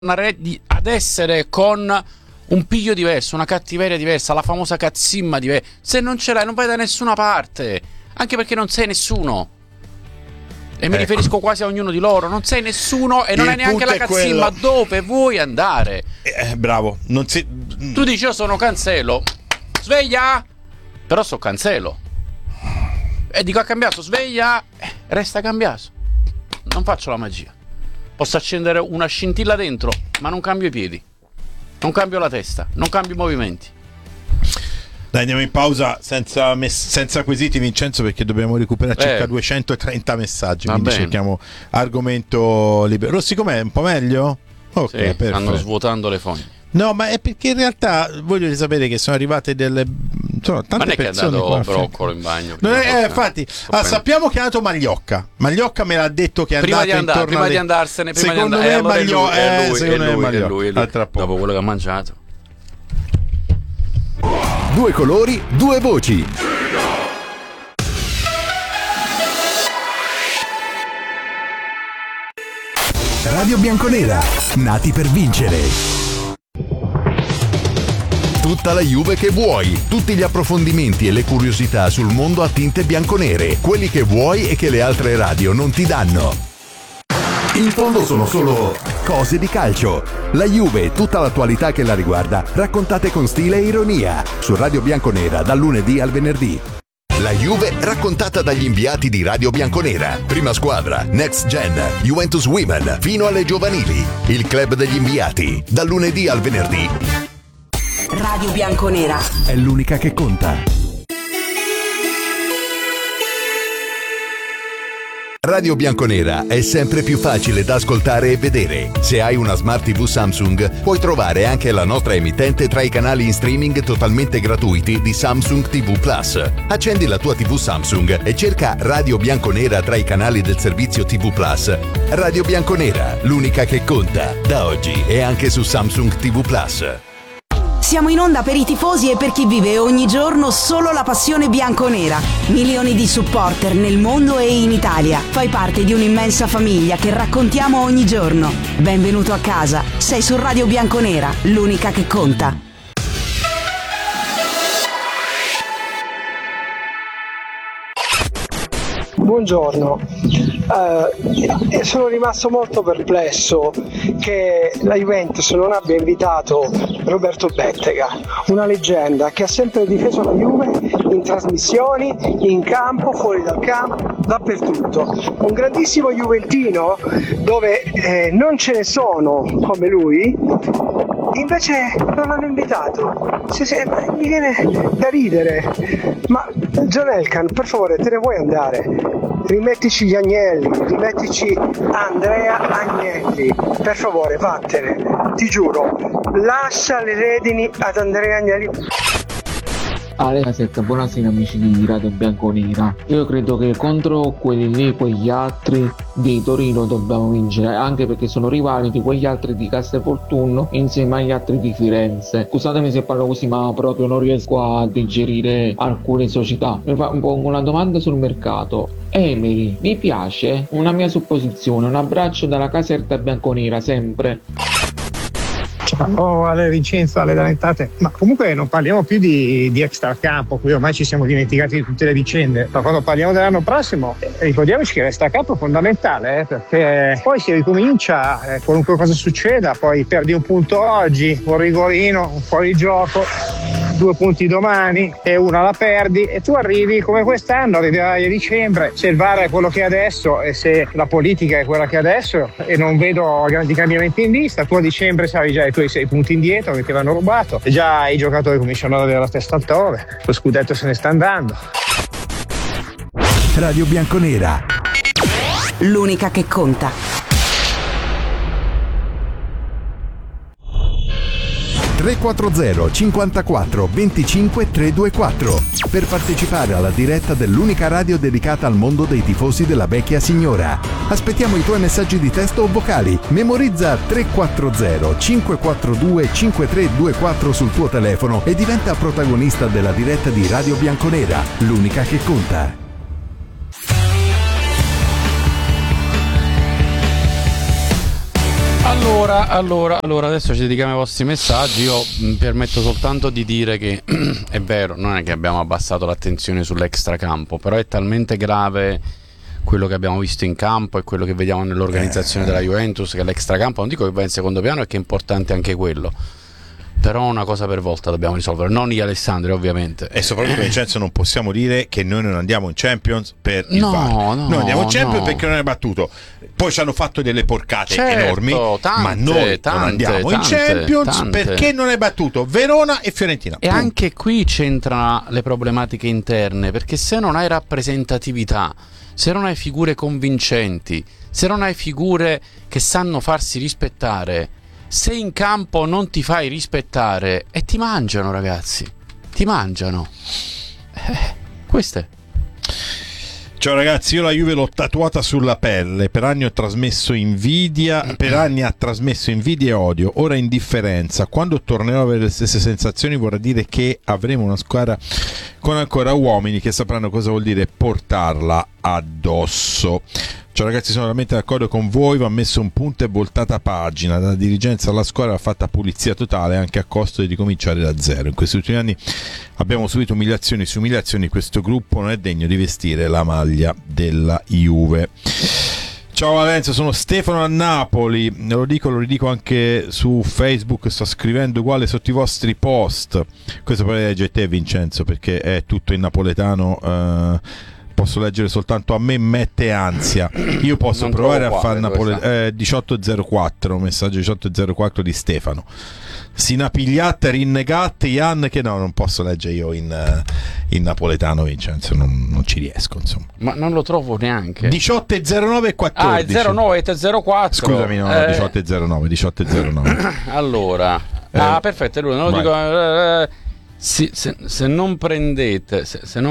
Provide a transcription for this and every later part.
ad essere con un piglio diverso, una cattiveria diversa, la famosa cazzimma diversa. Se non ce l'hai non vai da nessuna parte, anche perché non sei nessuno. E mi riferisco quasi a ognuno di loro. Non sei nessuno e non hai neanche la cazzimma. Dove vuoi andare? Bravo. Tu dici io sono Cancelo. Sveglia! Però so Cancelo. E dico a Cambiaso sveglia. Resta Cambiaso. Non faccio la magia. Posso accendere una scintilla dentro, ma non cambio i piedi, non cambio la testa, non cambio i movimenti. Dai, andiamo in pausa senza quesiti, Vincenzo, perché dobbiamo recuperare circa 230 messaggi. Va quindi bene. cerchiamo argomento libero. Rossi, com'è? Un po' meglio? Ok, Sì, perfetto. stanno svuotando le fogne. No, ma è perché in realtà voglio sapere che sono arrivate tante Ma non è che è persone andato qua. Broccolo in bagno. Infatti, sappiamo che è andato Magliocca. Magliocca me l'ha detto che è prima andato prima di andarsene, prima secondo di me andare. Magliocca È lui. Dopo quello che ha mangiato. Due colori, due voci. Radio Bianconera, nati per vincere. Tutta la Juve che vuoi, tutti gli approfondimenti e le curiosità sul mondo a tinte bianconere, quelli che vuoi e che le altre radio non ti danno. In fondo sono solo cose di calcio. La Juve e tutta l'attualità che la riguarda, raccontate con stile e ironia, su Radio Bianconera dal lunedì al venerdì. La Juve raccontata dagli inviati di Radio Bianconera. Prima squadra, Next Gen, Juventus Women, fino alle giovanili. Il club degli inviati, dal lunedì al venerdì. Radio Bianconera È l'unica che conta. Radio Bianconera è sempre più facile da ascoltare e vedere. Se hai una Smart TV Samsung, puoi trovare anche la nostra emittente tra i canali in streaming totalmente gratuiti di Samsung TV Plus. Accendi la tua TV Samsung e cerca Radio Bianconera tra i canali del servizio TV Plus. Radio Bianconera, l'unica che conta, da oggi e anche su Samsung TV Plus. Siamo in onda per i tifosi e per chi vive ogni giorno solo la passione bianconera. Milioni di supporter nel mondo e in Italia. Fai parte di un'immensa famiglia che raccontiamo ogni giorno. Benvenuto a casa. Sei su Radio Bianconera, l'unica che conta. Buongiorno, sono rimasto molto perplesso che la Juventus non abbia invitato Roberto Bettega, una leggenda che ha sempre difeso la Juve in trasmissioni, in campo, fuori dal campo, dappertutto. Un grandissimo juventino dove non ce ne sono come lui, invece non l'hanno invitato. Mi viene da ridere. Ma John Elkann, per favore, te ne vuoi andare? Rimettici gli Agnelli, rimettici Andrea Agnelli, per favore, vattene, ti giuro, lascia le redini ad Andrea Agnelli. Buonasera amici di Radio Bianconera. Io credo che contro quelli lì, quegli altri di Torino dobbiamo vincere, anche perché sono rivali di quegli altri di Castelvolturno insieme agli altri di Firenze. Scusatemi se parlo così, ma proprio non riesco a digerire alcune società. Mi pongo una domanda sul mercato. Emery, mi piace? Una mia supposizione, un abbraccio dalla Caserta Bianconera sempre. Ciao Ale Vincenzo, alle Dalentate. Ma comunque non parliamo più di extracampo, qui ormai ci siamo dimenticati di tutte le vicende. Ma quando parliamo dell'anno prossimo, ricordiamoci che l'extracampo è fondamentale, perché poi si ricomincia, qualunque cosa succeda, poi perdi un punto oggi, un rigorino, un fuorigioco, 2 punti domani e una la perdi e tu arrivi come quest'anno, arriverai a dicembre, se il VAR è quello che è adesso e se la politica è quella che è adesso e non vedo grandi cambiamenti in vista, tu a dicembre sarai già ai tuoi 6 punti indietro che ti avranno rubato e già i giocatori cominciano ad avere la testa altrove, lo scudetto se ne sta andando. Radio Bianconera, l'unica che conta. 340 54 25 324 per partecipare alla diretta dell'unica radio dedicata al mondo dei tifosi della vecchia signora. Aspettiamo i tuoi messaggi di testo o vocali. Memorizza 340 542 5324 sul tuo telefono e diventa protagonista della diretta di Radio Bianconera, l'unica che conta. Allora, adesso ci dedichiamo ai vostri messaggi. Io mi permetto soltanto di dire che è vero, non è che abbiamo abbassato l'attenzione sull'extracampo, però è talmente grave quello che abbiamo visto in campo e quello che vediamo nell'organizzazione della Juventus, che l'extracampo non dico che va in secondo piano, è che è importante anche quello. Però una cosa per volta dobbiamo risolvere, non gli Alessandri ovviamente. E soprattutto Vincenzo, non possiamo dire che noi non andiamo in Champions per il VAR. Noi andiamo in Champions perché non è battuto. Poi ci hanno fatto delle porcate enormi, ma noi non andiamo in Champions perché non è battuto Verona e Fiorentina. E anche qui c'entrano le problematiche interne, perché se non hai rappresentatività, se non hai figure convincenti, se non hai figure che sanno farsi rispettare, se in campo non ti fai rispettare, e ti mangiano, ragazzi, ti mangiano. Questo è. Ciao ragazzi, io la Juve l'ho tatuata sulla pelle, per anni ho trasmesso invidia, e odio, ora indifferenza. Quando tornerò a avere le stesse sensazioni vorrà dire che avremo una squadra con ancora uomini che sapranno cosa vuol dire portarla addosso. Ciao ragazzi, sono veramente d'accordo con voi, va messo un punto e voltata pagina. Dalla dirigenza alla squadra va fatta pulizia totale, anche a costo di ricominciare da zero. In questi ultimi anni abbiamo subito umiliazioni su umiliazioni, questo gruppo non è degno di vestire la maglia della Juve. Ciao Valencia, sono Stefano a Napoli, lo ridico anche su Facebook, sto scrivendo uguale sotto i vostri post. Questo poi legge te Vincenzo, perché è tutto in napoletano, posso leggere soltanto a me mette ansia. Io posso non provare a fare 1804, messaggio 1804 di Stefano. Sinapigliate, rinnegate, Ian, che no, non posso leggere io in napoletano Vincenzo, non ci riesco, insomma. Ma non lo trovo neanche. 1809 e 14. Ah, 09 e 04. Scusami, no, 1809. Allora. Perfetto, allora non lo dico. Se non prendete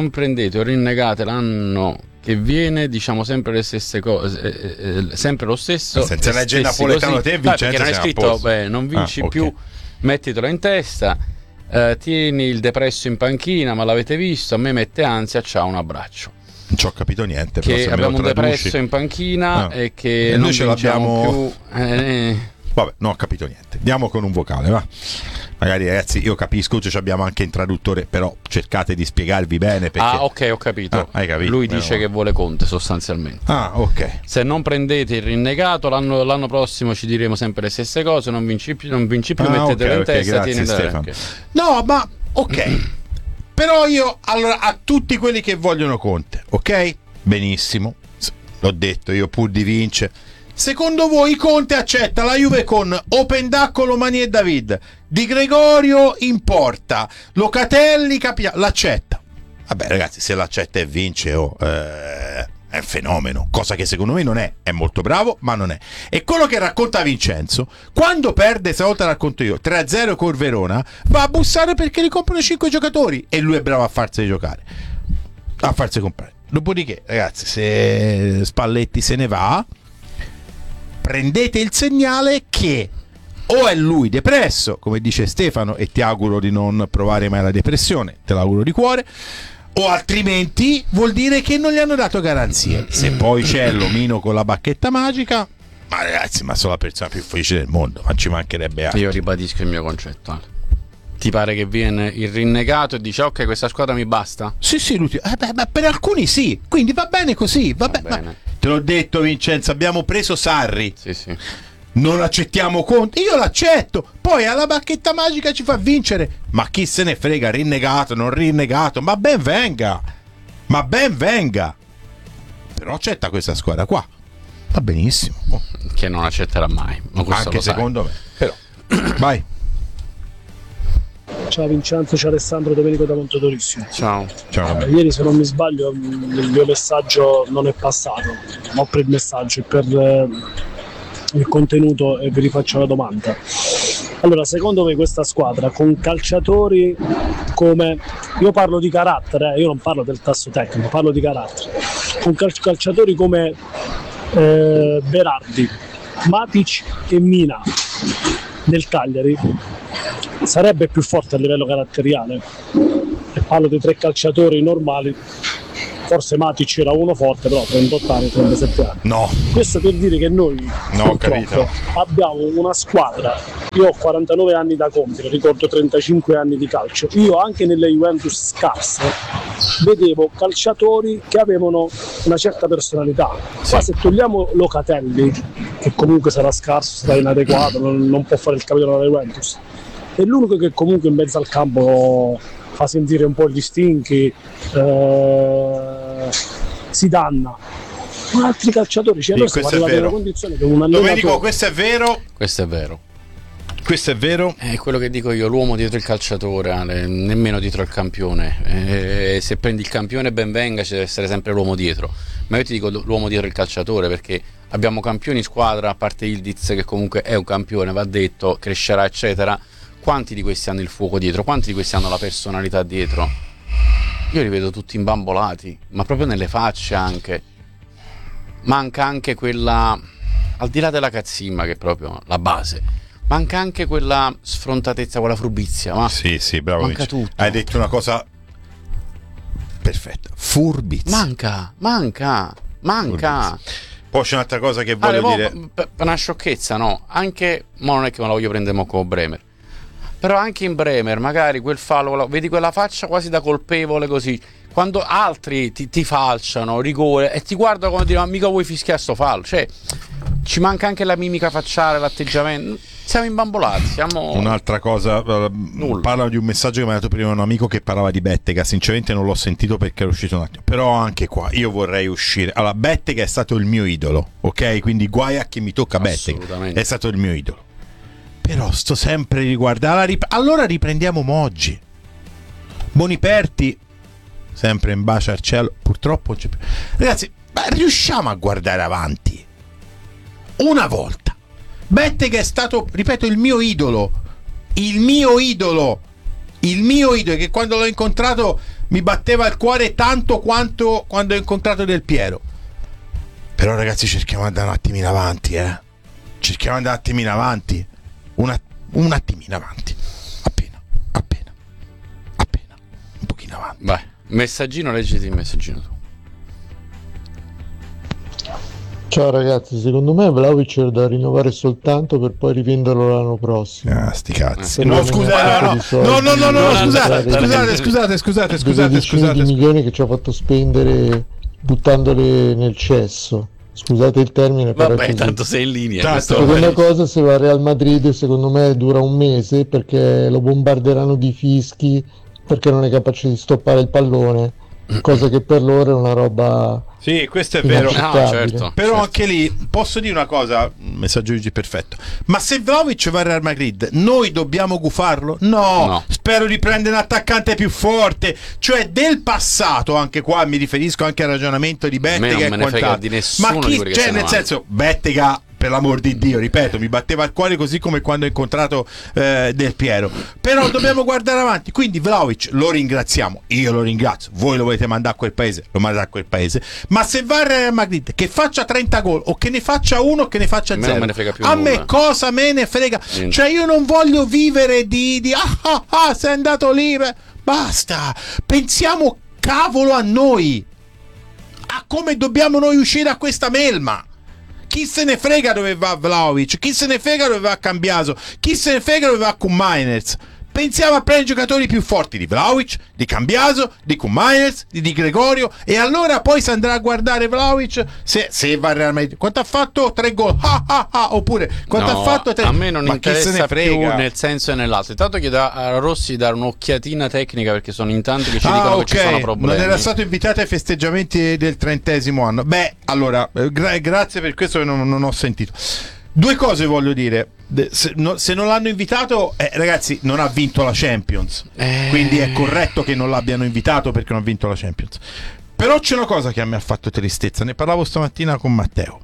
o rinnegate l'anno che viene, diciamo sempre le stesse cose, sempre lo stesso. Senza leggere napoletano così. Te Vincenzo, perché non è scritto non vinci più, mettitelo in testa, tieni il depresso in panchina, ma l'avete visto, a me mette ansia, ciao, un abbraccio. Non ci ho capito niente, che però abbiamo un depresso in panchina e che non ce l'abbiamo più. Vabbè, non ho capito niente. Andiamo con un vocale, va. Magari ragazzi, io capisco, ci abbiamo anche in traduttore, però cercate di spiegarvi bene perché... Ah, ok, ho capito. Hai capito. Lui dice che vuole Conte sostanzialmente. Ah, ok. Se non prendete il rinnegato, l'anno prossimo ci diremo sempre le stesse cose, non vinci più, mettetelo in testa, grazie Stefano. No, ma ok. Però io, allora, a tutti quelli che vogliono Conte, ok? Benissimo. L'ho detto, io pur di vincere. Secondo voi Conte accetta la Juve con Opendaccolo, Mani e David, Di Gregorio in porta, Locatelli, l'accetta? Vabbè ragazzi, se l'accetta e vince è un fenomeno, cosa che secondo me non è molto bravo, ma non è. E quello che racconta Vincenzo, quando perde, stavolta racconto io, 3-0 col Verona, va a bussare perché li comprano 5 giocatori e lui è bravo a farsi giocare, a farsi comprare. Dopodiché ragazzi, se Spalletti se ne va, prendete il segnale che o è lui depresso, come dice Stefano, e ti auguro di non provare mai la depressione, te l'auguro di cuore, o altrimenti vuol dire che non gli hanno dato garanzie. Se poi c'è l'omino con la bacchetta magica, ma ragazzi, ma sono la persona più felice del mondo, ma ci mancherebbe altro. Io ribadisco il mio concetto. Ti pare che viene il rinnegato e dice ok, questa squadra mi basta? Sì, lui ma per alcuni sì, quindi va bene così, va bene. Ma te l'ho detto Vincenzo, abbiamo preso Sarri. Sì. Non accettiamo Conte, io l'accetto, poi alla bacchetta magica ci fa vincere, ma chi se ne frega, rinnegato, non rinnegato, ma ben venga, però accetta questa squadra qua, va benissimo, che non accetterà mai, ma anche secondo me, però vai. Ciao Vincenzo, ciao Alessandro, Domenico da Montedorissimo. Ciao. Ieri, se non mi sbaglio, il mio messaggio non è passato, ma per il messaggio e per il contenuto, e vi rifaccio la domanda. Allora, secondo me questa squadra con calciatori come, io parlo di carattere, io non parlo del tasso tecnico, parlo di carattere, con calciatori come Berardi, Matic e Mina del Cagliari, sarebbe più forte a livello caratteriale, e parlo di 3 calciatori normali forse Matic era uno forte, però 38 anni, 37 anni. No. Questo per dire che noi No, purtroppo abbiamo una squadra. Io ho 49 anni da compiere, ricordo 35 anni di calcio. Io anche nelle Juventus scarse vedevo calciatori che avevano una certa personalità. Qua se togliamo Locatelli, che comunque sarà scarso, sarà inadeguato, non può fare il capitano della Juventus, è l'unico che comunque in mezzo al campo fa sentire un po' gli stinchi, si danna. Ma altri calciatori, cioè, Sì, noi siamo arrivati in una condizione che un allenatore... Domenico, questo è vero. Questo è vero. Questo è vero. È quello che dico io, l'uomo dietro il calciatore, Ale, nemmeno dietro il campione. Se prendi il campione ben venga, ci deve essere sempre l'uomo dietro. Ma io ti dico l'uomo dietro il calciatore, perché abbiamo campioni in squadra, a parte Ildiz che comunque è un campione, va detto, crescerà eccetera. Quanti di questi hanno il fuoco dietro? Quanti di questi hanno la personalità dietro? Io li vedo tutti imbambolati, ma proprio nelle facce anche. Manca anche quella, al di là della cazzimma che è proprio la base, manca anche quella sfrontatezza, quella furbizia. Ma sì, bravo. manca tutto. Hai detto una cosa perfetta. Furbizia. Manca. Furbizia. Poi c'è un'altra cosa che voglio dire. Per una sciocchezza, no? Anche, ma non è che me la voglio prendere con Bremer. Però anche in Bremer, magari quel fallo, vedi quella faccia quasi da colpevole così. Quando altri ti falciano, rigore, e ti guardano come dire, ma mica vuoi fischiare sto fallo. Cioè, ci manca anche la mimica facciale, l'atteggiamento. Siamo imbambolati, siamo... Un'altra cosa, parlo di un messaggio che mi ha dato prima un amico che parlava di Bettega. Sinceramente non l'ho sentito perché era uscito un attimo. Però anche qua, io vorrei uscire. Allora, Bettega è stato il mio idolo, ok? Quindi guai a chi mi tocca Bettega. È stato il mio idolo. Però sto sempre riguardando. Allora riprendiamo Moggi. Boniperti, sempre in bacio al cielo. Purtroppo c'è più. Ragazzi, riusciamo a guardare avanti una volta. Bettega è stato, ripeto, il mio idolo. Che quando l'ho incontrato mi batteva il cuore tanto quanto quando ho incontrato Del Piero. Però ragazzi, cerchiamo di andare un attimino avanti, cerchiamo di andare un attimino avanti. Un attimino avanti, appena, un pochino avanti. Vai, messaggino, leggiti il messaggino tu. Ciao ragazzi, secondo me Vlahovic è da rinnovare soltanto per poi rivenderlo l'anno prossimo. Sti cazzi. No, scusate, scusate. Di milioni che ci ha fatto spendere buttandole nel cesso. Scusate il termine, però vabbè, tanto sei in linea. Seconda cosa, se va al Real Madrid secondo me dura un mese perché lo bombarderanno di fischi perché non è capace di stoppare il pallone, cosa che per loro è una roba. Sì, questo è vero. No, certo, però certo. Anche lì posso dire una cosa, messaggio Gigi perfetto. Ma se Vlahovic va al Real Madrid, noi dobbiamo gufarlo? No. Spero di prendere un attaccante più forte, cioè del passato. Anche qua mi riferisco anche al ragionamento di Bettega e quant'altro. Di nessuno. Ma chi, cioè nel senso, Bettega, per l'amor di Dio, ripeto, mi batteva il cuore così come quando ho incontrato Del Piero. Però dobbiamo guardare avanti. Quindi Vlahovic lo ringraziamo, io lo ringrazio. Voi lo volete mandare a quel paese, lo mandate a quel paese. Ma se va al Real Madrid, che faccia 30 gol o che ne faccia uno o che ne faccia 0, non me ne frega più a nulla. me cosa me ne frega? Niente. Cioè io non voglio vivere di sei andato lì, basta. Pensiamo cavolo a noi, a come dobbiamo noi uscire da questa melma. Chi se ne frega dove va Vlahovic, chi se ne frega dove va Cambiaso, chi se ne frega dove va Koumajners. Pensiamo a prendere giocatori più forti di Vlahovic, di Cambiaso, di Koumajners, di Gregorio, e allora poi si andrà a guardare Vlahovic se va al Real Madrid. Quanto ha fatto? 3 gol. Oppure quanto ha fatto 3? A me non Ma chi se interessa ne frega? più nel senso e nell'altro. Intanto chiedo a Rossi di dare un'occhiatina tecnica, perché sono in tanti che ci dicono che ci sono problemi. Non era stato invitato ai festeggiamenti del 30° anno. Beh, allora, grazie per questo che non ho sentito. Due cose voglio dire. Se non l'hanno invitato, ragazzi, non ha vinto la Champions. Quindi è corretto che non l'abbiano invitato perché non ha vinto la Champions. Però c'è una cosa che a me ha fatto tristezza. Ne parlavo stamattina con Matteo.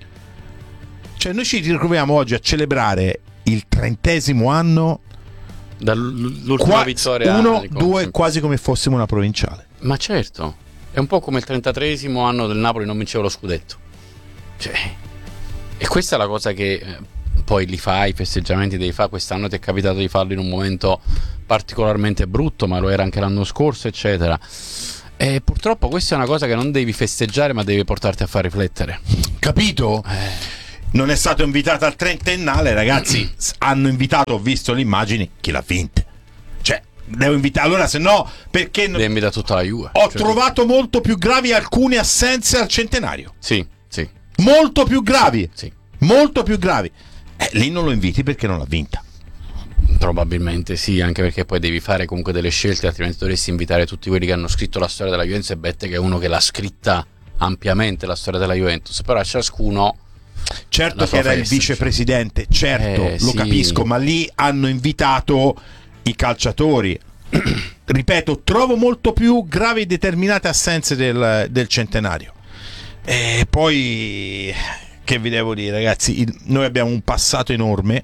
Cioè noi ci ritroviamo oggi a celebrare il 30° anno dall'ultima vittoria. 1, 2, quasi come fossimo una provinciale. Ma certo, è un po' come il 33° anno del Napoli non vinceva lo scudetto. Cioè, e questa è la cosa che poi li fai, i festeggiamenti devi fare. Quest'anno ti è capitato di farlo in un momento particolarmente brutto, ma lo era anche l'anno scorso, eccetera. E purtroppo questa è una cosa che non devi festeggiare, ma devi portarti a far riflettere. Capito? Non è stato invitato al trentennale, ragazzi. Hanno invitato, ho visto le immagini, chi l'ha vinta. Cioè, devo invitare. Allora, se no, perché devi invitare tutta la Juve. Ho trovato molto più gravi alcune assenze al centenario. Sì. Molto più gravi. Sì. Molto più gravi. Lì non lo inviti perché non l'ha vinta. Probabilmente sì, anche perché poi devi fare comunque delle scelte, altrimenti dovresti invitare tutti quelli che hanno scritto la storia della Juventus, e Bettega è uno che l'ha scritta ampiamente la storia della Juventus, però a ciascuno. Certo che era il vicepresidente, certo, lo capisco, ma lì hanno invitato i calciatori. Ripeto, trovo molto più gravi determinate assenze del centenario. E poi, che vi devo dire, ragazzi, noi abbiamo un passato enorme,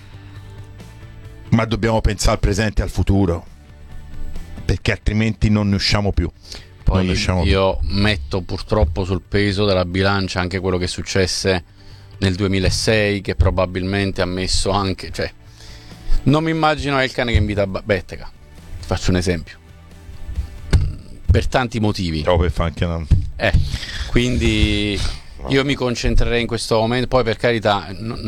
ma dobbiamo pensare al presente e al futuro, perché altrimenti non ne usciamo più. Poi io metto purtroppo sul peso della bilancia anche quello che successe nel 2006, che probabilmente ha messo anche, cioè, non mi immagino il cane che invita Bettega, ti faccio un esempio, per tanti motivi. Quindi io mi concentrerei in questo momento. Poi, per carità,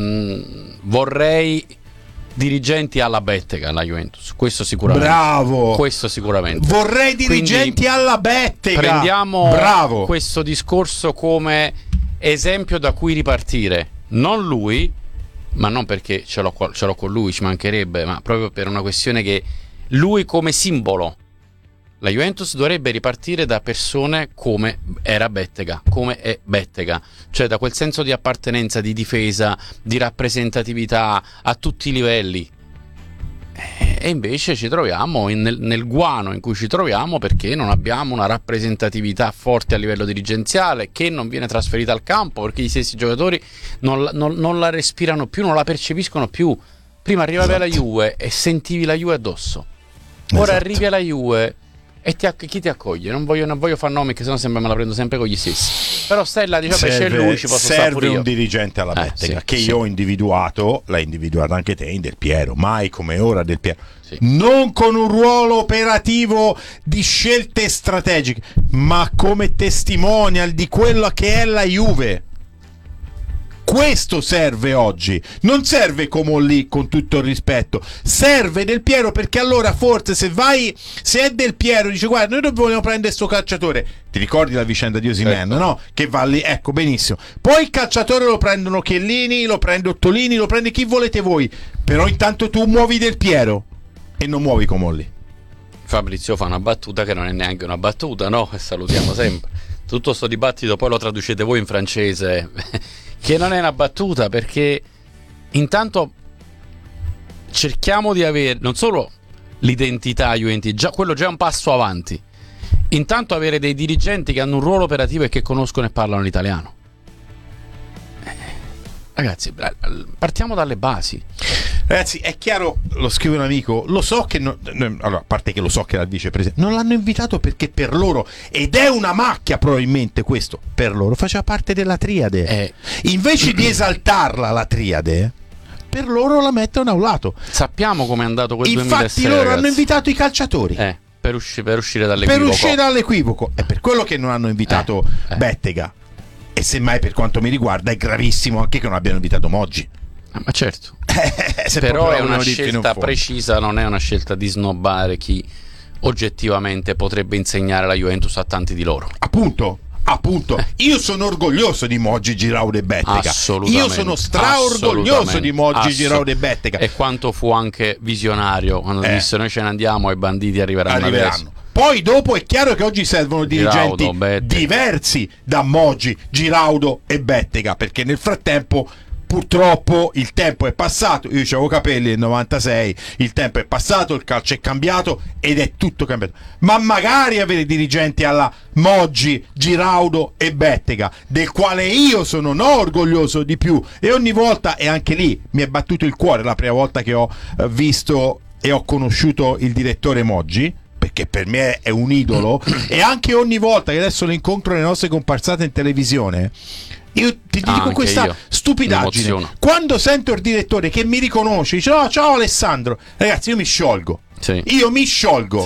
vorrei dirigenti alla Bettega alla Juventus, questo sicuramente. Bravo, questo sicuramente. Vorrei dirigenti quindi alla Bettega. Prendiamo questo discorso come esempio da cui ripartire, non lui, ma non perché ce l'ho con lui, ci mancherebbe, ma proprio per una questione che lui come simbolo. La Juventus dovrebbe ripartire da persone come era Bettega, come è Bettega, cioè da quel senso di appartenenza, di difesa, di rappresentatività a tutti i livelli. E invece ci troviamo nel guano in cui ci troviamo perché non abbiamo una rappresentatività forte a livello dirigenziale, che non viene trasferita al campo perché gli stessi giocatori non la respirano più, non la percepiscono più. Prima arrivavi alla Juve e sentivi la Juve addosso. Ora arrivi alla Juve e chi ti accoglie? Non voglio fare nomi, che sennò me la prendo sempre con gli stessi. Però stai là, dice, c'è lui, ci posso stare pure io. Serve un dirigente alla Bettega, che io ho individuato, l'hai individuato anche te, in Del Piero, mai come ora Del Piero. Non con un ruolo operativo di scelte strategiche, ma come testimonial di quello che è la Juve. Questo serve oggi, non serve come lì, con tutto il rispetto, serve Del Piero, perché allora forse se è Del Piero dice guarda, noi non vogliamo prendere sto calciatore, ti ricordi la vicenda di Osimhen, no? Che va lì, ecco, benissimo, poi il calciatore lo prendono Chiellini, lo prende Ottolini, lo prende chi volete voi, però intanto tu muovi Del Piero e non muovi Comolli. Fabrizio fa una battuta che non è neanche una battuta, no? E salutiamo sempre. Tutto sto dibattito poi lo traducete voi in francese, che non è una battuta, perché intanto cerchiamo di avere non solo l'identità Juventus, quello già è un passo avanti, intanto avere dei dirigenti che hanno un ruolo operativo e che conoscono e parlano l'italiano. Ragazzi, partiamo dalle basi. Ragazzi, è chiaro, lo scrive un amico, lo so che allora, a parte che lo so che era il vicepresidente, non l'hanno invitato perché per loro, ed è una macchia probabilmente questo, per loro faceva parte della triade. Invece di esaltarla la triade, per loro la mettono a un lato. Sappiamo com'è andato quel 2006. Infatti loro ragazzi hanno invitato i calciatori. Per uscire dall'equivoco. Per uscire dall'equivoco. È per quello che non hanno invitato Bettega. E semmai, per quanto mi riguarda, è gravissimo anche che non abbiano invitato Moggi. Ma certo. Però è una scelta precisa, non è una scelta di snobbare chi oggettivamente potrebbe insegnare la Juventus a tanti di loro. Appunto. Io sono orgoglioso di Moggi, Giroud e Bettega. Assolutamente. Io sono straorgoglioso di Moggi, Giroud e Bettega. E quanto fu anche visionario quando disse noi ce ne andiamo e i banditi arriveranno. Poi dopo è chiaro che oggi servono dirigenti diversi da Moggi, Giraudo e Bettega, perché nel frattempo purtroppo il tempo è passato. Io avevo capelli nel 96, il tempo è passato, il calcio è cambiato ed è tutto cambiato. Ma magari avere dirigenti alla Moggi, Giraudo e Bettega, del quale io sono orgoglioso di più, e ogni volta, e anche lì mi è battuto il cuore la prima volta che ho visto e ho conosciuto il direttore Moggi, perché per me è un idolo, e anche ogni volta che adesso lo incontro nelle nostre comparsate in televisione, io ti dico questa stupidaggine. Quando sento il direttore che mi riconosce, dice ciao Alessandro, ragazzi, io mi sciolgo. Io mi sciolgo.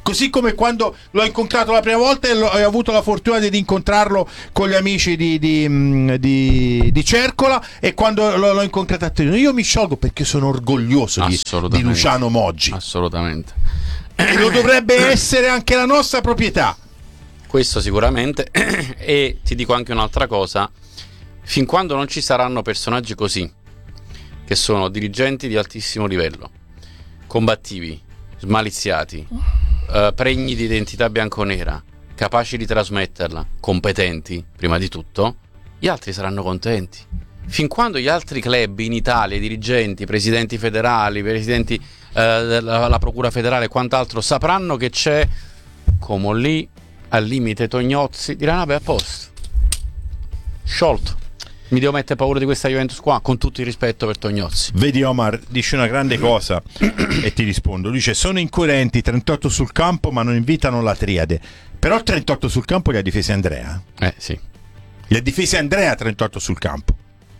Così come quando l'ho incontrato la prima volta e ho avuto la fortuna di incontrarlo con gli amici di Cercola, e quando l'ho incontrato a Torino. Io mi sciolgo perché sono orgoglioso di Luciano Moggi. Assolutamente. E lo dovrebbe essere anche la nostra proprietà. Questo sicuramente. E ti dico anche un'altra cosa: fin quando non ci saranno personaggi così, che sono dirigenti di altissimo livello, combattivi, smaliziati, pregni di identità bianconera, capaci di trasmetterla, competenti prima di tutto, gli altri saranno contenti. Fin quando gli altri club in Italia, i dirigenti, presidenti federali, presidenti della procura federale e quant'altro sapranno che c'è come lì al limite Tognozzi, diranno vabbè, a posto, sciolto. Mi devo mettere paura di questa Juventus qua, con tutto il rispetto per Tognozzi. Vedi, Omar dice una grande cosa e ti rispondo. Dice: sono incoerenti 38 sul campo ma non invitano la triade. Però 38 sul campo li ha difesi Andrea. Sì. Li ha difesi Andrea 38 sul campo.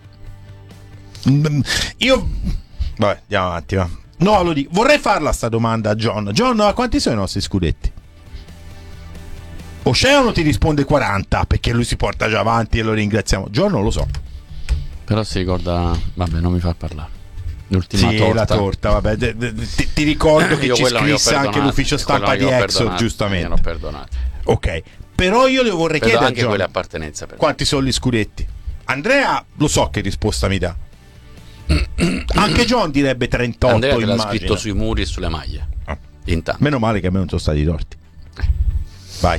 Io vabbè, andiamo avanti, va. No, lo dico, vorrei farla sta domanda a John. John, quanti sono i nostri scudetti? Oceano ti risponde 40 perché lui si porta già avanti e lo ringraziamo. John non lo so. Però si ricorda, vabbè, non mi fa parlare. L'ultima torta. La torta, vabbè. Ti ricordo che ci scrisse anche l'ufficio stampa di Exo, giustamente. Mi hanno perdonato. Ok, però io le vorrei chiedere anche quelle appartenenze. Quanti sono gli scudetti? Andrea, lo so che risposta mi dà. Anche John direbbe 38. Andrea te l'ha scritto sui muri e sulle maglie. Intanto. Meno male che a me non sono stati torti. Vai.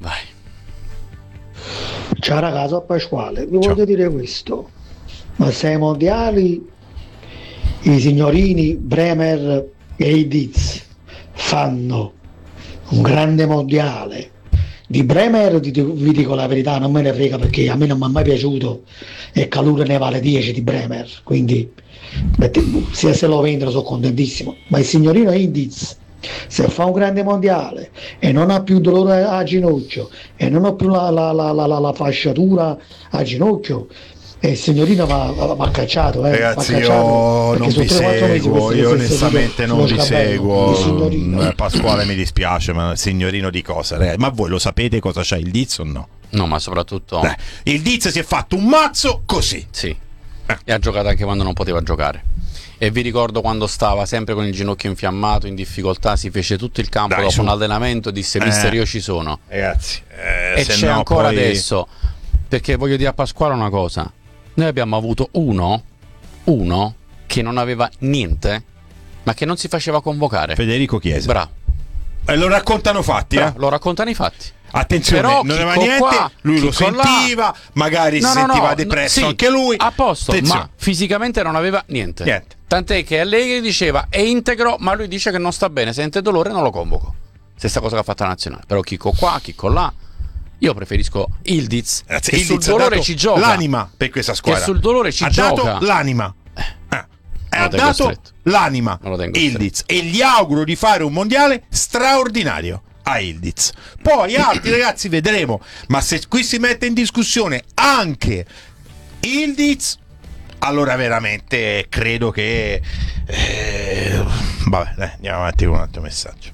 Ciao ragazzi, a Pasquale, vi voglio dire questo: ma se ai mondiali i signorini Bremer e i Diz fanno un grande mondiale, di Bremer vi dico la verità, non me ne frega, perché a me non mi è mai piaciuto e Calure ne vale 10 di Bremer, quindi se lo vendono sono contentissimo. Ma il signorino Indiz, se fa un grande mondiale e non ha più dolore a ginocchio e non ha più la fasciatura a ginocchio, e il signorino va cacciato, ragazzi, va cacciato, io non vi seguo, io onestamente non vi seguo. Pasquale, mi dispiace, ma il signorino di cosa? Ma voi lo sapete cosa c'ha il Diz o no? No, ma soprattutto il Diz si è fatto un mazzo così. Sì. E ha giocato anche quando non poteva giocare. E vi ricordo quando stava sempre con il ginocchio infiammato, in difficoltà, si fece tutto il campo dopo un allenamento, disse mister io ci sono. Ragazzi, e c'è ancora poi... adesso. Perché voglio dire a Pasquale una cosa: noi abbiamo avuto uno che non aveva niente, ma che non si faceva convocare. Federico Chiesa. Bravo. E lo raccontano i fatti, Lo raccontano i fatti. Attenzione, però non aveva niente, qua, lui lo sentiva, là. magari si sentiva depresso sì, anche lui. A posto, attenzione. Ma fisicamente non aveva niente. Tant'è che Allegri diceva è integro, ma lui dice che non sta bene, sente dolore, non lo convoco. Stessa cosa che ha fatto la nazionale. Però Chicco qua, Chicco là. Io preferisco Ildiz, che sul dolore ci gioca. L'anima per questa squadra. Che sul dolore ci gioca. Ha dato l'anima. Ha dato l'anima Ildiz, e gli auguro di fare un mondiale straordinario a Ildiz. Poi altri ragazzi vedremo, ma se qui si mette in discussione anche Ildiz, allora veramente credo che vabbè, dai, andiamo avanti con un altro messaggio.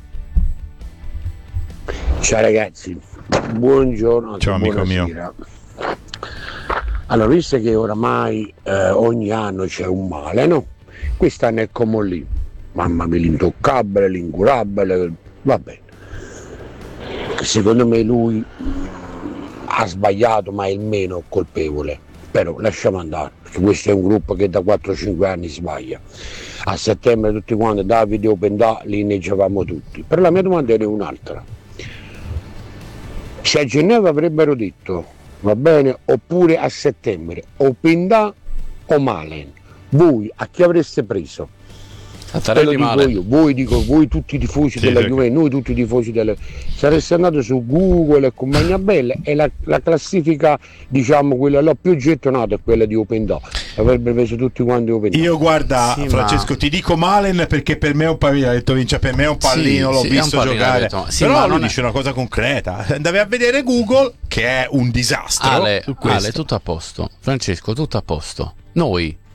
Ciao ragazzi, buongiorno. Ciao amico mio. Allora, visto che oramai ogni anno c'è un male, no? Quest'anno è come lì, mamma mia, l'intoccabile, l'incurabile, va bene. Secondo me lui ha sbagliato, ma è il meno colpevole. Però lasciamo andare, perché questo è un gruppo che da 4-5 anni sbaglia. A settembre tutti quanti Davide Opendà li inneggiavamo tutti. Per la mia domanda è un'altra: se a Genova avrebbero detto va bene, oppure a settembre Opendà o Malen, voi a chi avreste preso? Te lo dico io, voi tutti i tifosi della Juve, noi tutti i tifosi della, sareste andato su Google e compagnia bella, e la classifica, diciamo, quella là più gettonata è quella di Opendà, avrebbe preso tutti quanti Opendà. Io guarda, sì, Francesco, ti dico Malen perché per me è un pallino, ha detto Vince, per me è un pallino, l'ho visto giocare, però lui dice una cosa concreta, andavi a vedere Google che è un disastro. Ale, tutto a posto, Francesco, tutto a posto. Noi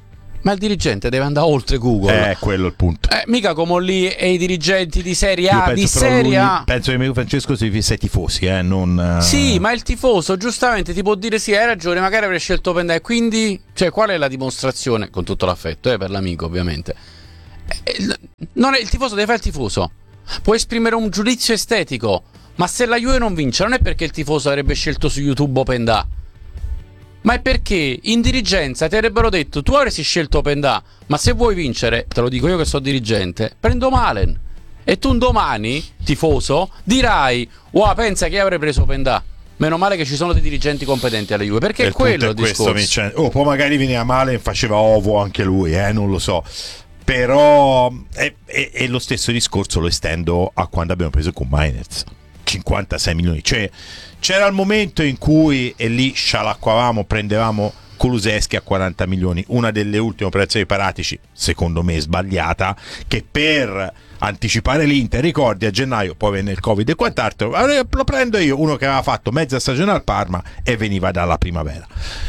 Ma il dirigente deve andare oltre Google. Quello è il punto. Mica come lì e i dirigenti di Serie A, Io di Serie A. Penso che Francesco si fissa i tifosi, non... Sì, ma il tifoso giustamente ti può dire sì, hai ragione, magari avrei scelto Openda, e quindi, cioè, qual è la dimostrazione? Con tutto l'affetto, per l'amico ovviamente. Non è, il tifoso deve fare il tifoso. Può esprimere un giudizio estetico, ma se la Juve non vince non è perché il tifoso avrebbe scelto su YouTube Openda, ma è perché in dirigenza ti avrebbero detto: tu avresti scelto Openda, ma se vuoi vincere, te lo dico io che sono dirigente, prendo Malen. E tu un domani, tifoso, dirai: wow, pensa che io avrei preso Openda. Meno male che ci sono dei dirigenti competenti alla Juve, perché è quello il discorso. Poi magari veniva male e faceva ovo anche lui, non lo so. Però è lo stesso discorso, lo estendo a quando abbiamo preso con Mainz, 56 milioni. Cioè c'era il momento in cui, e lì scialacquavamo, prendevamo Kulusevski a 40 milioni, una delle ultime operazioni Paratici, secondo me sbagliata, che per anticipare l'Inter, ricordi, a gennaio poi venne il Covid e quant'altro, lo prendo io, uno che aveva fatto mezza stagione al Parma e veniva dalla primavera.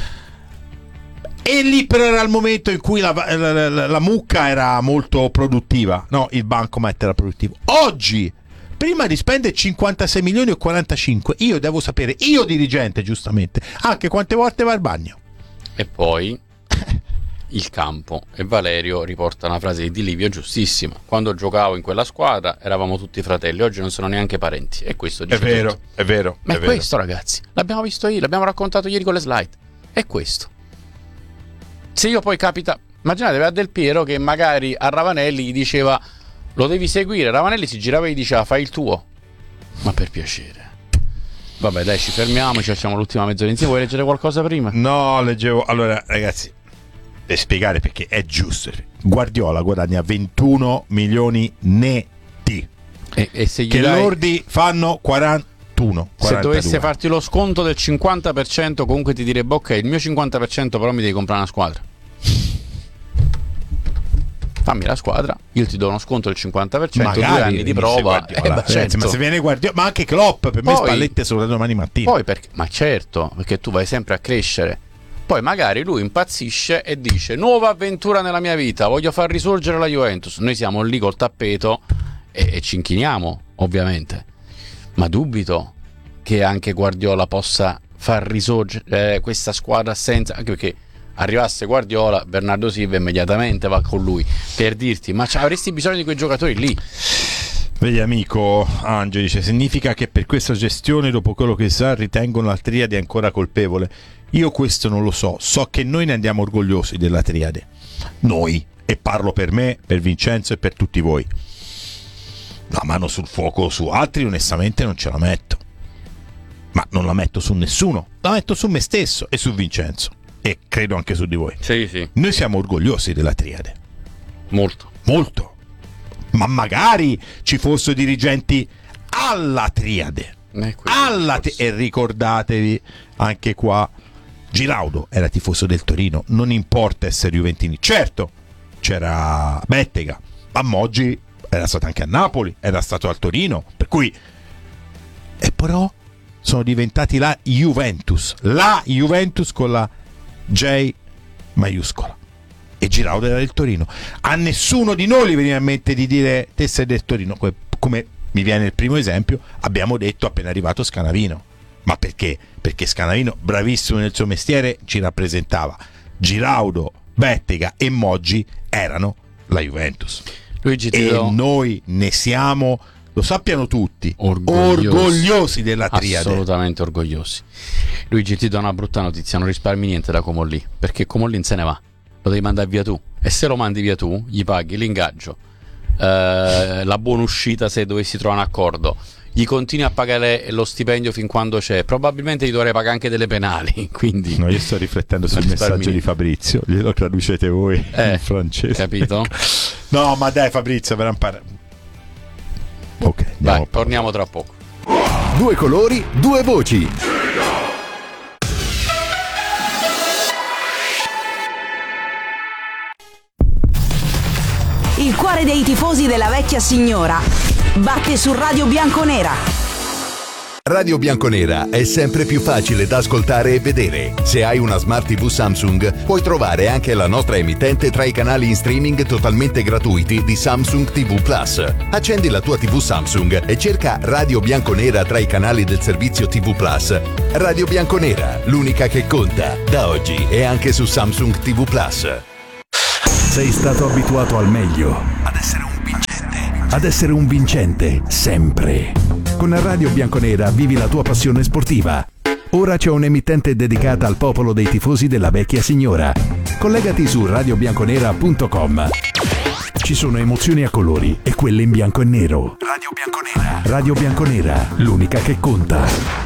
E lì però era il momento in cui la mucca era molto produttiva, no, il bancomat era produttivo. Oggi, prima di spendere 56 milioni o 45, io devo sapere, io dirigente giustamente, anche quante volte va al bagno. E poi il campo, e Valerio riporta una frase di Livio giustissima: quando giocavo in quella squadra eravamo tutti fratelli, oggi non sono neanche parenti. E questo dice tutto. È vero. Ma è questo, ragazzi, l'abbiamo visto ieri, l'abbiamo raccontato ieri con le slide. È questo. Se io poi capita, immaginate, aveva Del Piero che magari a Ravanelli gli diceva: lo devi seguire, Ravanelli si girava e gli diceva: fai il tuo. Ma per piacere. Vabbè, dai, ci fermiamo, ci facciamo l'ultima mezz'ora insieme. Vuoi leggere qualcosa prima? No, leggevo. Allora, ragazzi, per spiegare perché è giusto, Guardiola guadagna 21 milioni netti e se gli che dai... lordi fanno 41. Se 42. Dovesse farti lo sconto del 50%, comunque ti direbbe: ok, il mio 50% però mi devi comprare una squadra. Fammi la squadra, io ti do uno sconto del 50%, magari 2 anni di prova. Certo. Ma se viene Guardiola, ma anche Klopp, per me Spalletti è solo domani mattina. Poi ma certo, perché tu vai sempre a crescere. Poi magari lui impazzisce e dice: nuova avventura nella mia vita, voglio far risorgere la Juventus. Noi siamo lì col tappeto e ci inchiniamo, ovviamente. Ma dubito che anche Guardiola possa far risorgere questa squadra senza, anche perché arrivasse Guardiola, Bernardo Silva immediatamente va con lui, per dirti: ma avresti bisogno di quei giocatori lì. Vedi, amico Angelo dice: significa che per questa gestione, dopo quello che sa, ritengono la Triade ancora colpevole? Io questo non lo so che noi ne andiamo orgogliosi della Triade, noi, e parlo per me, per Vincenzo e per tutti voi. La mano sul fuoco su altri onestamente non ce la metto, ma non la metto su nessuno, la metto su me stesso e su Vincenzo, e credo anche su di voi. Sì. Noi siamo orgogliosi della Triade, molto, ma magari ci fossero dirigenti alla Triade, e ricordatevi anche qua, Giraudo era tifoso del Torino, non importa essere juventini, certo c'era Bettega, ma Moggi era stato anche a Napoli, era stato al Torino, per cui, e però sono diventati la Juventus con la J maiuscola, e Giraudo era del Torino. A nessuno di noi gli veniva in mente di dire: te sei del Torino, come mi viene il primo esempio, abbiamo detto appena arrivato Scanavino. Ma perché? Perché Scanavino, bravissimo nel suo mestiere, ci rappresentava. Giraudo, Bettega e Moggi erano la Juventus. Luigi, noi ne siamo, lo sappiano tutti, orgogliosi della Triade. Assolutamente orgogliosi. Luigi, ti do una brutta notizia: non risparmi niente da Comolli, perché Comolli se ne va, lo devi mandare via tu, e se lo mandi via tu gli paghi l'ingaggio, la buona uscita se dovessi trovare un accordo, gli continui a pagare lo stipendio fin quando c'è, probabilmente gli dovrei pagare anche delle penali, quindi no, io sto riflettendo sul messaggio di Fabrizio, glielo traducete voi in francese, capito? No, ma dai Fabrizio, per imparare. Ok, dai, torniamo tra poco. 2 colori, 2 voci. Il cuore dei tifosi della vecchia signora batte su Radio Bianconera. Radio Bianconera è sempre più facile da ascoltare e vedere. Se hai una Smart TV Samsung, puoi trovare anche la nostra emittente tra i canali in streaming totalmente gratuiti di Samsung TV Plus. Accendi la tua TV Samsung e cerca Radio Bianconera tra i canali del servizio TV Plus. Radio Bianconera, l'unica che conta. Da oggi è anche su Samsung TV Plus. Sei stato abituato al meglio, ad essere un vincente, sempre. Con Radio Bianconera vivi la tua passione sportiva. Ora c'è un'emittente dedicata al popolo dei tifosi della vecchia signora. Collegati su radiobianconera.com. Ci sono emozioni a colori e quelle in bianco e nero. Radio Bianconera. Radio Bianconera, l'unica che conta.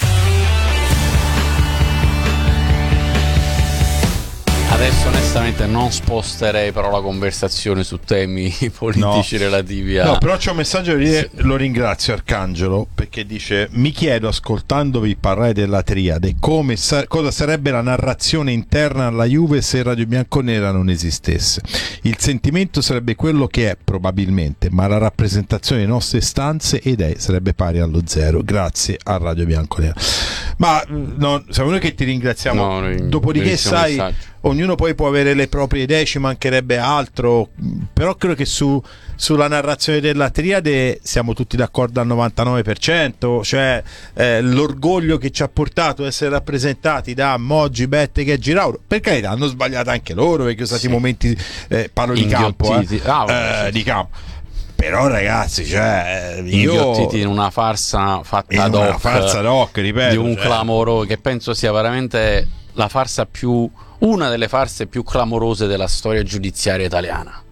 Adesso onestamente non sposterei però la conversazione su temi politici relativi a... No, però c'è un messaggio di dire, lo ringrazio Arcangelo, perché dice: mi chiedo, ascoltandovi parlare della triade, cosa sarebbe la narrazione interna alla Juve se Radio Bianconera non esistesse. Il sentimento sarebbe quello che è probabilmente, ma la rappresentazione delle nostre stanze e idee sarebbe pari allo zero. Grazie a Radio Bianconera. Ma no, siamo noi che ti ringraziamo. Dopodiché sai, ognuno poi può avere le proprie idee, ci mancherebbe altro, però credo che sulla narrazione della triade siamo tutti d'accordo al 99%, cioè l'orgoglio che ci ha portato a essere rappresentati da Moggi, Bettega e Girauro. Per carità, hanno sbagliato anche loro, perché sono stati momenti, parlo di campo, di campo. Però ragazzi, cioè inghiottiti in una farsa fatta ad hoc, ripeto, di un clamoro che penso sia veramente la farsa una delle farse più clamorose della storia giudiziaria italiana,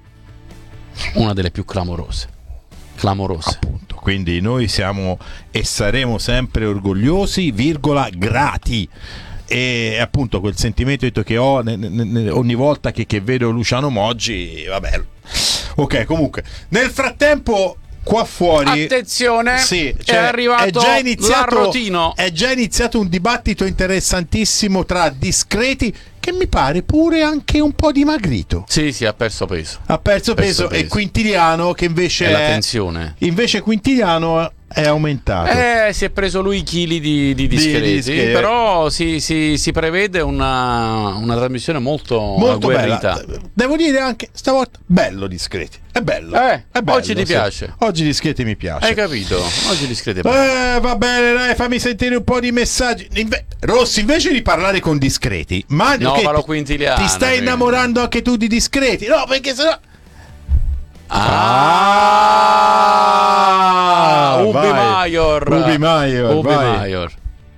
una delle più clamorose, appunto. Quindi noi siamo e saremo sempre orgogliosi, grati. E appunto quel sentimento che ho ogni volta che vedo Luciano Moggi, vabbè. Ok, comunque nel frattempo qua fuori, attenzione, sì, è arrivato l'arrotino. È già iniziato un dibattito interessantissimo tra discreti, che mi pare pure anche un po' dimagrito. Sì, ha perso peso. E Quintiliano che invece è la tensione. Invece Quintiliano è aumentato. Si è preso lui chili di discreti, però si prevede una trasmissione molto bella. Devo dire anche stavolta bello discreti. È bello. Oggi ti piace. Oggi discreti mi piace. Hai capito? Oggi discreti va bene, dai, fammi sentire un po' di messaggi. Rossi, invece di parlare con discreti, ma fallo Quintiliano. Ti stai innamorando anche tu di discreti? No, perché sennò Ubi Maior.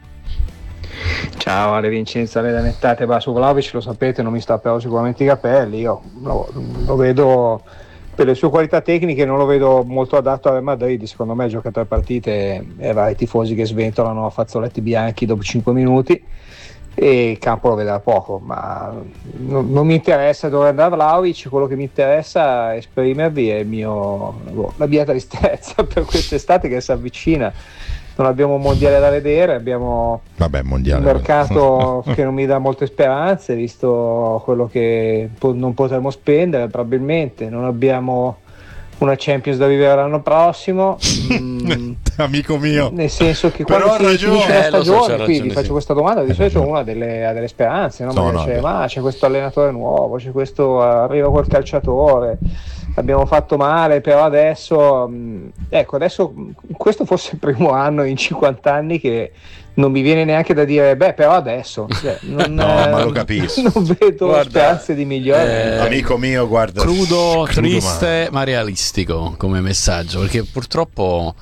Ciao Ale Vincenzo, Ale Danettate. Su Vlahovic lo sapete, non mi stappero sicuramente i capelli. Io lo vedo, per le sue qualità tecniche non lo vedo molto adatto al Madrid. Secondo me gioca 3 partite e va ai tifosi che sventolano a fazzoletti bianchi dopo 5 minuti, e il campo lo vedrà poco. Ma non mi interessa dove andrà Vlahovic, quello che mi interessa esprimervi è la mia tristezza per quest'estate che si avvicina. Non abbiamo un mondiale da vedere, abbiamo un mercato che non mi dà molte speranze, visto quello che non potremo spendere probabilmente. Non abbiamo una Champions da vivere l'anno prossimo. Amico mio, nel senso che quando si finisce la stagione, qui vi faccio questa domanda, di solito uno ha delle speranze, no? Ma c'è questo allenatore nuovo, arriva quel calciatore, abbiamo fatto male, però adesso questo fosse il primo anno in 50 anni che non mi viene neanche da dire però adesso ma lo capisco, non vedo speranze di migliore. Amico mio, guarda, crudo triste ma realistico come messaggio, perché purtroppo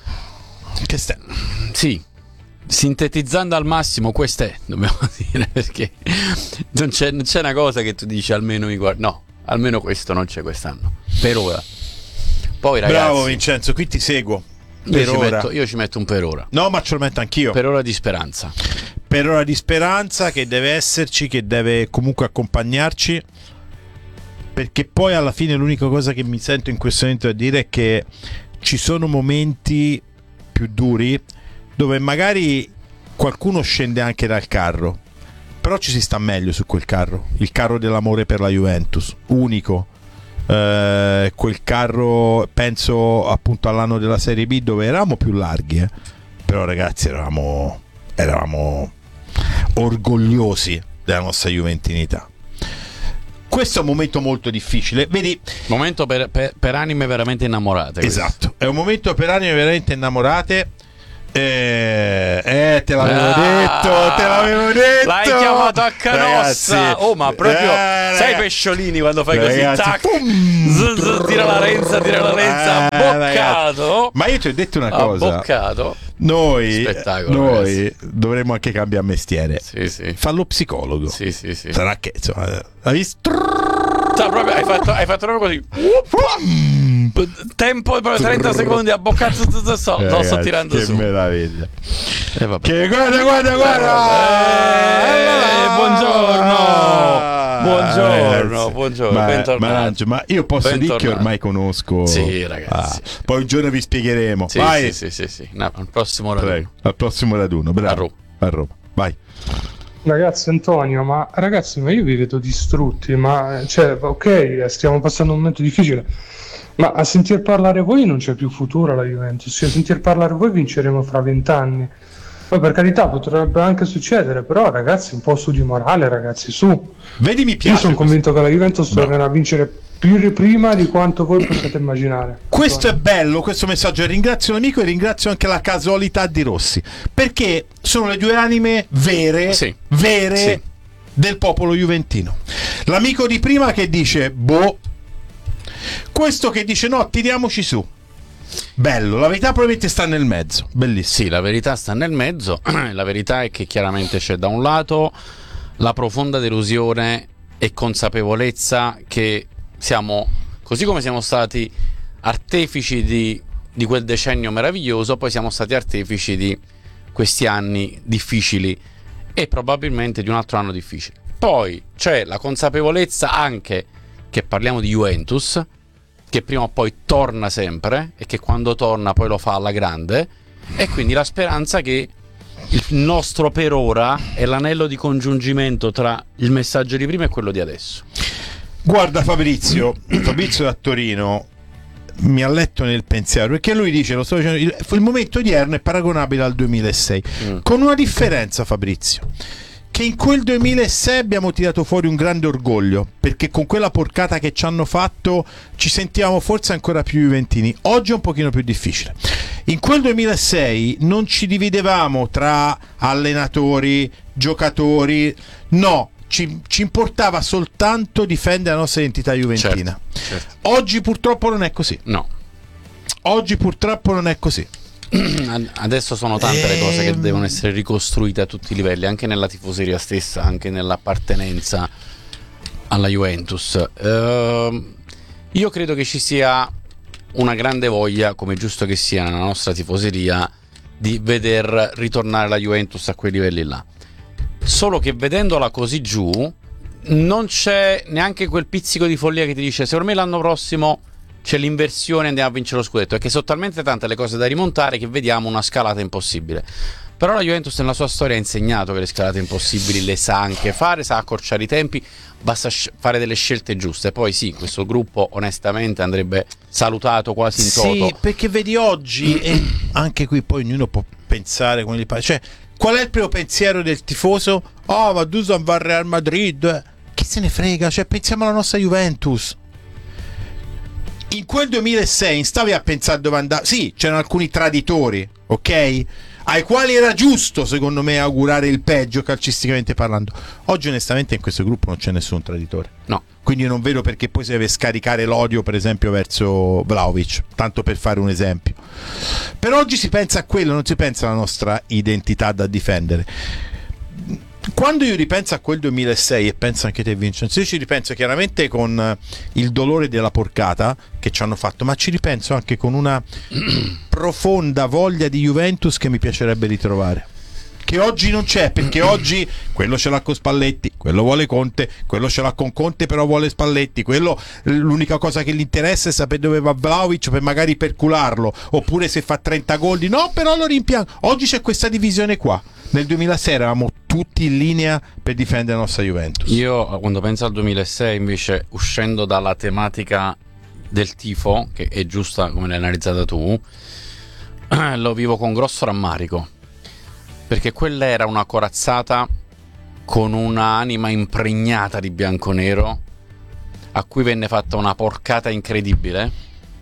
sintetizzando al massimo questo è, dobbiamo dire, perché non c'è una cosa che tu dici almeno mi guarda, no, almeno questo non c'è quest'anno per ora. Poi ragazzi, bravo Vincenzo, qui ti seguo. Io ci metto un per ora. No, ma ce lo metto anch'io. Per ora di speranza. Per ora di speranza che deve esserci, che deve comunque accompagnarci, perché poi alla fine l'unica cosa che mi sento in questo momento a dire è che ci sono momenti più duri dove magari qualcuno scende anche dal carro, però ci si sta meglio su quel carro, il carro dell'amore per la Juventus, unico. Quel carro, penso appunto all'anno della Serie B dove eravamo più larghi, però ragazzi eravamo orgogliosi della nostra juventinità. Questo è un momento molto difficile, vedi, momento per anime veramente innamorate. Esatto, è un momento per anime veramente innamorate. Te l'avevo detto. L'hai chiamato a canossa. Ragazzi, oh, ma proprio sai i pesciolini quando fai ragazzi, così, tac, tira la lenza, abboccato. Ma io ti ho detto una cosa, abboccato. Noi Spettacolo, dovremmo anche cambiare mestiere. Sì. Fa lo psicologo. Sì. Sarà che insomma, hai visto? Proprio, hai fatto proprio così. Tempo proprio 30 secondi abboccato. No, sto tirando che su. Che meraviglia. Che guarda. Buongiorno. Bentornato. Ma io posso dire che ormai conosco. Sì, ragazzi. Poi un giorno vi spiegheremo. Sì, vai. Sì. No, al prossimo raduno. Prego. Al prossimo raduno. Bravo. A Roma. Vai. Ragazzi, Antonio, ma io vi vedo distrutti, ma cioè, ok, stiamo passando un momento difficile, ma a sentir parlare voi non c'è più futuro alla Juventus, a sentir parlare voi vinceremo fra 20 anni. Poi per carità potrebbe anche succedere, però ragazzi un po' su di morale, ragazzi, su. Vedi, mi piace. Io sono convinto che la Juventus tornerà a vincere più prima di quanto voi possiate immaginare. Questo è bello, questo messaggio. Ringrazio l'amico e ringrazio anche la casualità di Rossi, perché sono le due anime vere del popolo juventino. L'amico di prima che dice questo che dice no, tiriamoci su. Bello, la verità probabilmente sta nel mezzo. Bellissimo. Sì, la verità sta nel mezzo. La verità è che chiaramente c'è da un lato la profonda delusione e consapevolezza che siamo, così come siamo stati artefici di quel decennio meraviglioso, poi siamo stati artefici di questi anni difficili e probabilmente di un altro anno difficile. Poi c'è la consapevolezza anche che parliamo di Juventus, che prima o poi torna sempre e che quando torna poi lo fa alla grande, e quindi la speranza che il nostro per ora è l'anello di congiungimento tra il messaggio di prima e quello di adesso. Guarda Fabrizio da Torino mi ha letto nel pensiero, perché lui dice, lo sto dicendo, il momento odierno è paragonabile al 2006 con una differenza, Fabrizio, che in quel 2006 abbiamo tirato fuori un grande orgoglio, perché con quella porcata che ci hanno fatto ci sentiamo forse ancora più juventini. Oggi è un pochino più difficile. In quel 2006 non ci dividevamo tra allenatori, giocatori, no, ci importava soltanto difendere la nostra identità juventina. Certo. Oggi purtroppo non è così. No. Oggi purtroppo non è così. Adesso sono tante le cose che devono essere ricostruite a tutti i livelli, anche nella tifoseria stessa, anche nell'appartenenza alla Juventus. Io credo che ci sia una grande voglia, come è giusto che sia nella nostra tifoseria, di veder ritornare la Juventus a quei livelli là. Solo che vedendola così giù non c'è neanche quel pizzico di follia che ti dice secondo me l'anno prossimo c'è l'inversione e andiamo a vincere lo scudetto, perché sono talmente tante le cose da rimontare che vediamo una scalata impossibile. Però la Juventus nella sua storia ha insegnato che le scalate impossibili le sa anche fare, sa accorciare i tempi, basta fare delle scelte giuste. Poi sì, questo gruppo onestamente andrebbe salutato quasi in toto. Sì, perché vedi oggi e anche qui poi ognuno può pensare come gli pare, cioè qual è il primo pensiero del tifoso? Oh, ma Dusan va al Real Madrid, che se ne frega, cioè pensiamo alla nostra Juventus. In quel 2006 stavi a pensare dove andare. Sì, c'erano alcuni traditori, ok? Ai quali era giusto, secondo me, augurare il peggio calcisticamente parlando. Oggi onestamente in questo gruppo non c'è nessun traditore. No. Quindi non vedo perché poi si deve scaricare l'odio, per esempio, verso Vlahovic, tanto per fare un esempio. Per oggi si pensa a quello, non si pensa alla nostra identità da difendere. Quando io ripenso a quel 2006 e penso anche te Vincenzo, io ci ripenso chiaramente con il dolore della porcata che ci hanno fatto, ma ci ripenso anche con una profonda voglia di Juventus che mi piacerebbe ritrovare, che oggi non c'è, perché oggi quello ce l'ha con Spalletti, quello vuole Conte, quello ce l'ha con Conte però vuole Spalletti, quello l'unica cosa che gli interessa è sapere dove va Vlahovic per magari percularlo, oppure se fa 30 gol no però lo rimpiango. Oggi c'è questa divisione qua. Nel 2006 eravamo tutti in linea per difendere la nostra Juventus. Io quando penso al 2006 invece, uscendo dalla tematica del tifo, che è giusta come l'hai analizzata tu, lo vivo con grosso rammarico, perché quella era una corazzata con un'anima impregnata di bianconero, a cui venne fatta una porcata incredibile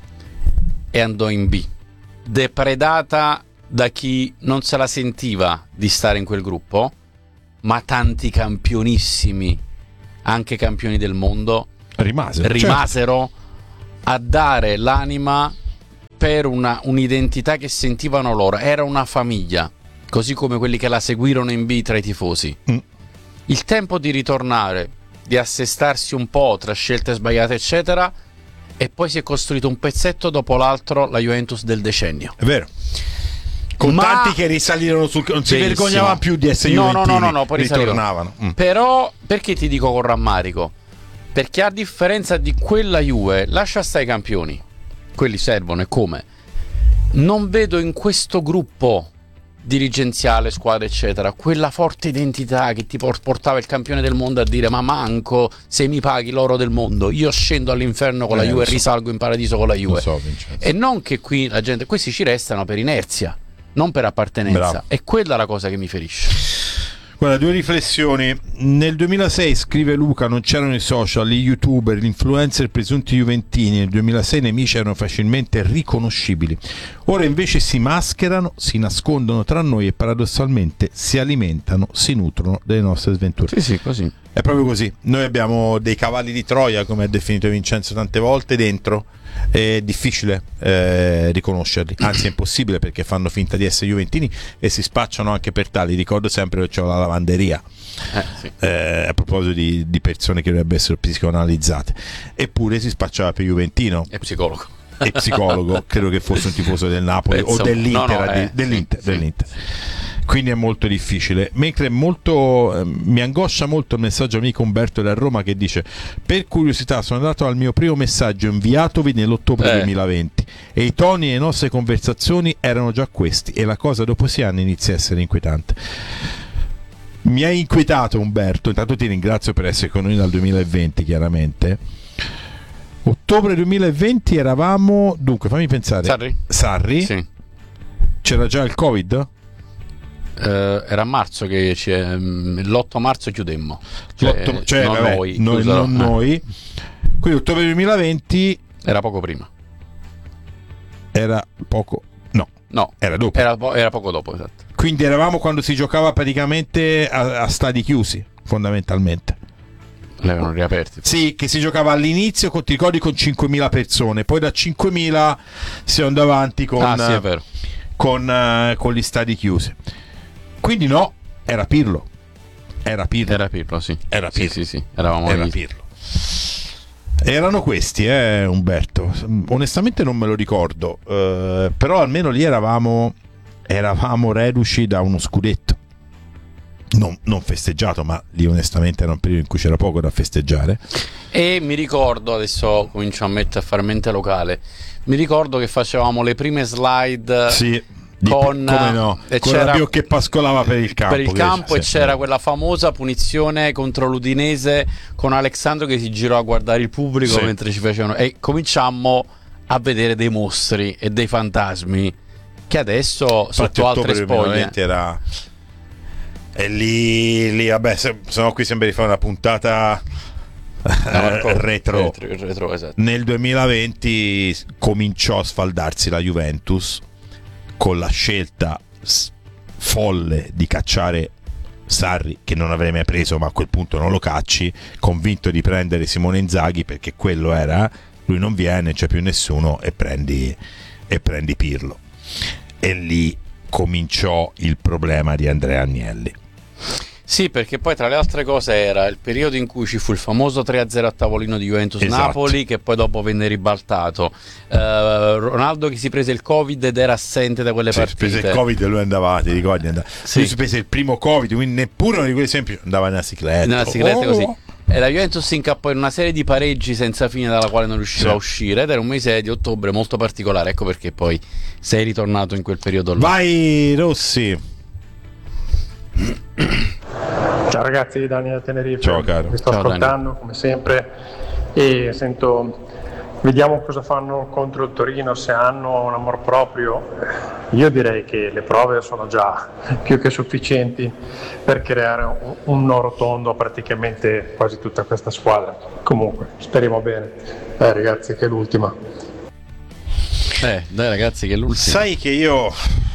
e andò in B, depredata da chi non se la sentiva di stare in quel gruppo, ma tanti campionissimi, anche campioni del mondo, rimasero a dare l'anima per un'identità che sentivano loro. Era una famiglia, così come quelli che la seguirono in B tra i tifosi. Il tempo di ritornare, di assestarsi un po' tra scelte sbagliate eccetera, e poi si è costruito un pezzetto dopo l'altro la Juventus del decennio. È vero. Con tanti che risalirono non si vergognavano più di essere juventini. No, poi ritornavano. Però perché ti dico con rammarico? Perché a differenza di quella Juve, lascia stare i campioni, quelli servono, e come? Non vedo in questo gruppo dirigenziale, squadra eccetera, quella forte identità che ti portava il campione del mondo a dire: ma manco se mi paghi l'oro del mondo, io scendo all'inferno con la Juve e risalgo in paradiso con la Juve. E non che qui la gente, questi ci restano per inerzia, non per appartenenza. Bravo. È quella la cosa che mi ferisce. Guarda, 2 riflessioni. Nel 2006, scrive Luca, non c'erano i social, gli youtuber, gli influencer presunti juventini. Nel 2006 i nemici erano facilmente riconoscibili. Ora invece si mascherano, si nascondono tra noi e paradossalmente si alimentano, si nutrono delle nostre sventure. Sì, così. È proprio così. Noi abbiamo dei cavalli di Troia, come ha definito Vincenzo tante volte, dentro. È difficile riconoscerli, anzi è impossibile, perché fanno finta di essere juventini e si spacciano anche per tali. Ricordo sempre che ho la lavanderia, a proposito di persone che dovrebbero essere psicoanalizzate, eppure si spacciava per juventino e psicologo. Credo che fosse un tifoso del Napoli o dell'Inter, dell'Inter. Quindi è molto difficile. Mentre mi angoscia molto il messaggio amico Umberto da Roma, che dice: per curiosità sono andato al mio primo messaggio inviatovi nell'ottobre 2020 e i toni delle nostre conversazioni erano già questi, e la cosa dopo 6 anni inizia a essere inquietante. Mi ha inquietato Umberto, intanto ti ringrazio per essere con noi dal 2020, chiaramente. Ottobre 2020 eravamo, dunque fammi pensare, Sarri? Sì. C'era già il Covid? Era a marzo che l'8 marzo chiudemmo, noi. Quindi ottobre 2020 era poco prima. Era dopo. Era poco dopo, esatto. Quindi eravamo quando si giocava praticamente a stadi chiusi, fondamentalmente. L'avevano riaperti. Sì, che si giocava all'inizio, ti ricordi, con 5.000 persone, poi da 5.000 si andò avanti con gli stadi chiusi. Quindi no, era Pirlo. Sì. Eravamo era Pirlo. Erano questi, Umberto. Onestamente non me lo ricordo, però almeno lì eravamo reduci da uno scudetto. Non festeggiato, ma lì onestamente era un periodo in cui c'era poco da festeggiare. E mi ricordo, adesso comincio a fare mente locale, mi ricordo che facevamo le prime slide. Sì. Con Rabiot che pascolava per il campo, e c'era quella famosa punizione contro l'Udinese con Alexandro che si girò a guardare il pubblico mentre ci facevano, e cominciammo a vedere dei mostri e dei fantasmi che adesso sotto altre spoglie era... E lì vabbè, se no qui sembra di fare una puntata retro, esatto. Nel 2020 cominciò a sfaldarsi la Juventus con la scelta folle di cacciare Sarri, che non avrei mai preso, ma a quel punto non lo cacci, convinto di prendere Simone Inzaghi, perché quello era, lui non viene, c'è più nessuno, e prendi Pirlo. E lì cominciò il problema di Andrea Agnelli. Sì, perché poi tra le altre cose era il periodo in cui ci fu il famoso 3-0 a tavolino di Juventus-Napoli, che poi dopo venne ribaltato. Ronaldo che si prese il Covid ed era assente da quelle partite. Si prese il Covid e lui andava, ti ricordi? Lui si prese il primo Covid, quindi neppure uno di quegli esempi, andava nella cicletta. Così. E la Juventus si incappò in una serie di pareggi senza fine dalla quale non riusciva a uscire, ed era un mese di ottobre molto particolare. Ecco perché poi sei ritornato in quel periodo là. Vai Rossi. Ciao ragazzi, Dani da Tenerife. Ciao caro. Vi sto ascoltando come sempre e sento Vediamo cosa fanno contro il Torino, se hanno un amor proprio. Io direi che le prove sono già più che sufficienti per creare un no rotondo a praticamente quasi tutta questa squadra. Comunque, speriamo bene. Ragazzi, che è l'ultima. Dai ragazzi, che è l'ultima. Sai che io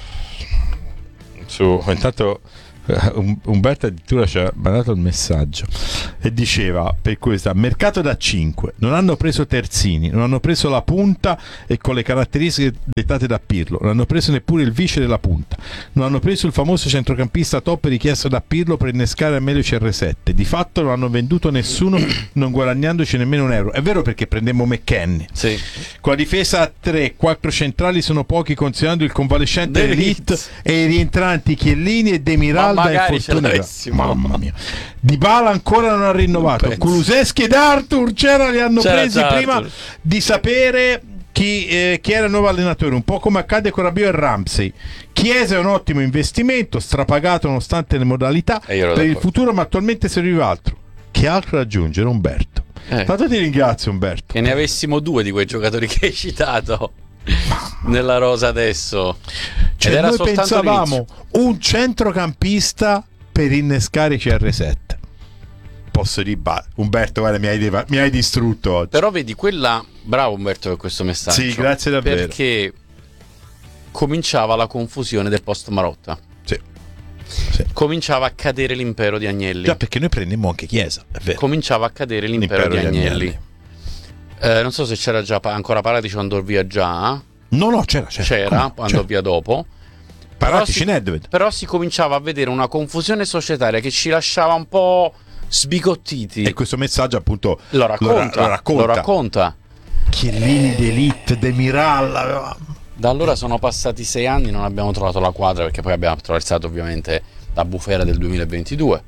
intanto Umberto addirittura ci ha mandato il messaggio e diceva, per questa mercato da 5, non hanno preso terzini, non hanno preso la punta e con le caratteristiche dettate da Pirlo, non hanno preso neppure il vice della punta, non hanno preso il famoso centrocampista top richiesto da Pirlo per innescare al meglio CR7, di fatto non hanno venduto nessuno, non guadagnandoci nemmeno un euro. È vero, perché prendemmo McKennie, sì. Con la difesa a 3, 4 centrali sono pochi considerando il convalescente Elite e i rientranti Chiellini e Demiral. Mamma mia, Dybala ancora non ha rinnovato. Kulusevski ed Arthur li hanno presi prima Arthur di sapere chi era il nuovo allenatore, un po' come accade con Rabiot e Ramsey. Chiesa è un ottimo investimento, strapagato nonostante le modalità per il futuro, ma attualmente serviva altro. Che altro da aggiungere, Umberto? Tanto ti ringrazio, Umberto. Che ne avessimo 2 di quei giocatori che hai citato nella rosa adesso. Cioè, noi pensavamo un centrocampista per innescare CR7. Posso dire, Umberto, guarda, mi hai distrutto oggi. Però vedi, quella, bravo Umberto per questo messaggio. Sì, grazie davvero. Perché cominciava la confusione del post Marotta. Sì. Cominciava a cadere l'impero di Agnelli. Già, perché noi prendemmo anche Chiesa, è vero. Cominciava a cadere l'impero di Agnelli. Non so se c'era già ancora Paratici quando via già. No, c'era andò via dopo. Paratici Nedved. Però si cominciava a vedere una confusione societaria che ci lasciava un po' sbigottiti. E questo messaggio appunto lo racconta. Chiellini d'Elite, Demiral. Da allora sono passati 6 anni, non abbiamo trovato la quadra, perché poi abbiamo attraversato ovviamente la bufera del 2022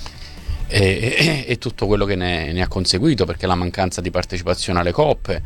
e tutto quello che ne ha conseguito, perché la mancanza di partecipazione alle coppe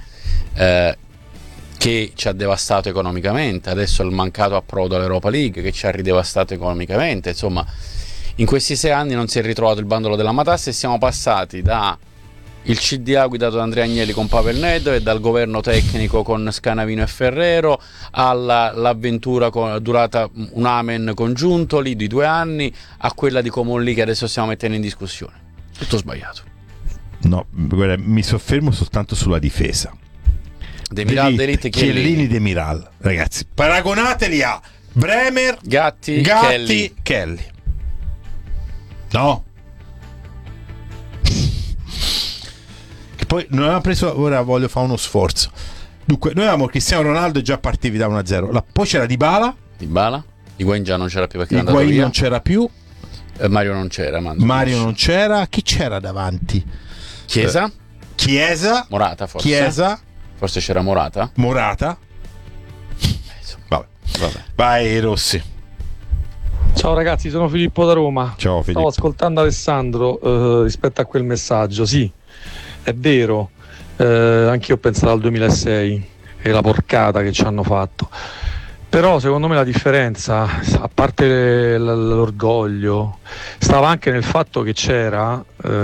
che ci ha devastato economicamente, adesso il mancato approdo all'Europa League che ci ha ridevastato economicamente. Insomma, in questi 6 anni non si è ritrovato il bandolo della matassa e siamo passati da il CDA guidato da Andrea Agnelli con Pavel Nedved, dal governo tecnico con Scanavino e Ferrero all'avventura durata un amen congiunto lì di 2 anni, a quella di Comolli che adesso stiamo mettendo in discussione. Tutto sbagliato. No, guarda, mi soffermo soltanto sulla difesa. Demiral, D'Elite, Chiellini, Demiral, ragazzi, paragonateli a Bremer, Gatti Kelly. No, che poi non avevamo preso. Ora voglio fare uno sforzo. Dunque, noi avevamo Cristiano Ronaldo già partiti da 1-0. Poi c'era Dybala, Higuain già non c'era più perché Higuain non c'era più. Mario non c'era. Mario non c'era. Chi c'era davanti? Chiesa, Morata forse. Chiesa. Forse c'era Morata. Vabbè. Vai Rossi. Ciao ragazzi, sono Filippo da Roma. Ciao Filippo. Stavo ascoltando Alessandro rispetto a quel messaggio. Sì, è vero, anch'io ho pensato al 2006 e la porcata che ci hanno fatto. Però secondo me la differenza, a parte l'orgoglio, stava anche nel fatto che c'era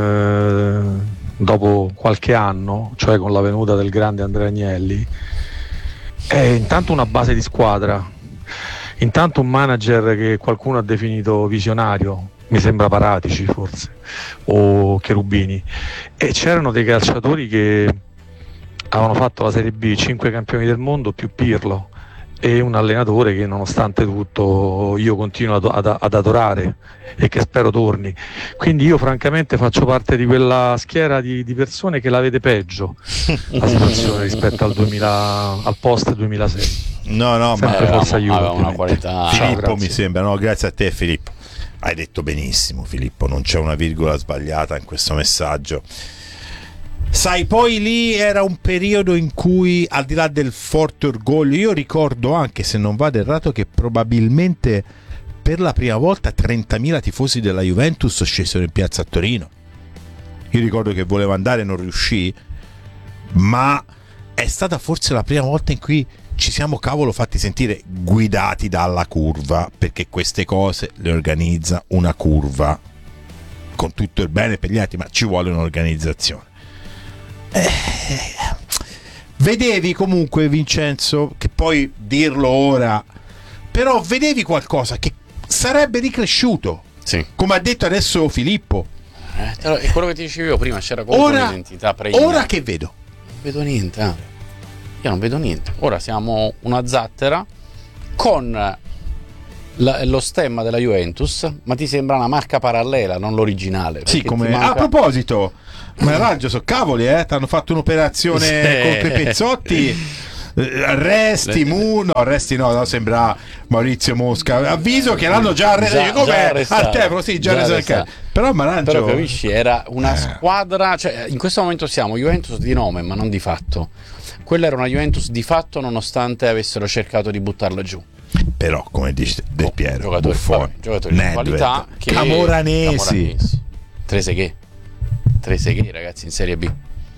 dopo qualche anno, cioè con la venuta del grande Andrea Agnelli, intanto una base di squadra, intanto un manager che qualcuno ha definito visionario, mi sembra Paratici forse, o Cherubini, e c'erano dei calciatori che avevano fatto la Serie B, 5 campioni del mondo più Pirlo, e un allenatore che nonostante tutto io continuo ad adorare e che spero torni. Quindi io francamente faccio parte di quella schiera di persone che la vede peggio la situazione rispetto al post 2006. No, sempre forza aveva una qualità. Filippo, mi sembra, no, grazie a te Filippo. Hai detto benissimo Filippo, non c'è una virgola sbagliata in questo messaggio. Sai, poi lì era un periodo in cui, al di là del forte orgoglio, io ricordo anche, se non vado errato, che probabilmente per la prima volta 30.000 tifosi della Juventus scesero in piazza a Torino. Io ricordo che volevo andare e non riuscì, ma è stata forse la prima volta in cui ci siamo fatti sentire guidati dalla curva, perché queste cose le organizza una curva, con tutto il bene per gli altri, ma ci vuole un'organizzazione. vedevi comunque, Vincenzo, che poi dirlo ora, però vedevi qualcosa che sarebbe ricresciuto, come ha detto adesso Filippo. È quello che ti dicevo io prima, c'era comunque un'identità pregnante. Ora che vedo? Non vedo niente, io non vedo niente. Ora siamo una zattera con lo stemma della Juventus, ma ti sembra una marca parallela, non l'originale. Sì, come a proposito, ma raggio, so cavoli, ti hanno fatto un'operazione con quei pezzotti. Arresti no, sembra Maurizio Mosca. Avviso che l'hanno già arrestato. Al Tevro, già arrestato. Però Marancio, però capisci, era una squadra, cioè in questo momento siamo Juventus di nome, ma non di fatto. Quella era una Juventus di fatto, nonostante avessero cercato di buttarla giù. Però, come dice Del Piero, giocatori di qualità, Camoranesi. Trezeguet, ragazzi, in Serie B.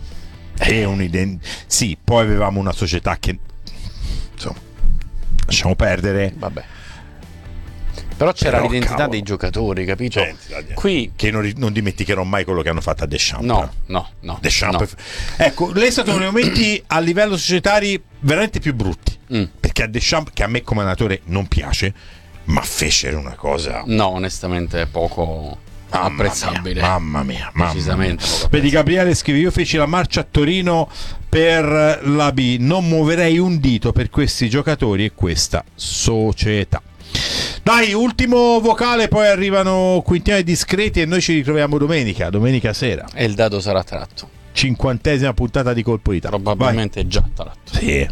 Sì, poi avevamo una società che, insomma, lasciamo perdere. Vabbè. Però c'era l'identità dei giocatori, capito? Qui che non dimenticherò mai quello che hanno fatto a Deschamps. No. Deschamps. Ecco, lei è stato uno dei momenti a livello societari veramente più brutti. Perché a Deschamps, che a me come allenatore non piace, ma una cosa. No, onestamente poco apprezzabile. Mamma mia. Decisamente poco. Vedi, Gabriele scrive: io feci la marcia a Torino per la B, non muoverei un dito per questi giocatori e questa società. Dai, ultimo vocale, poi arrivano quintini discreti e noi ci ritroviamo domenica sera. E il dado sarà tratto. 50ª puntata di Colpo di Tacco. Probabilmente è già tratto. Sì.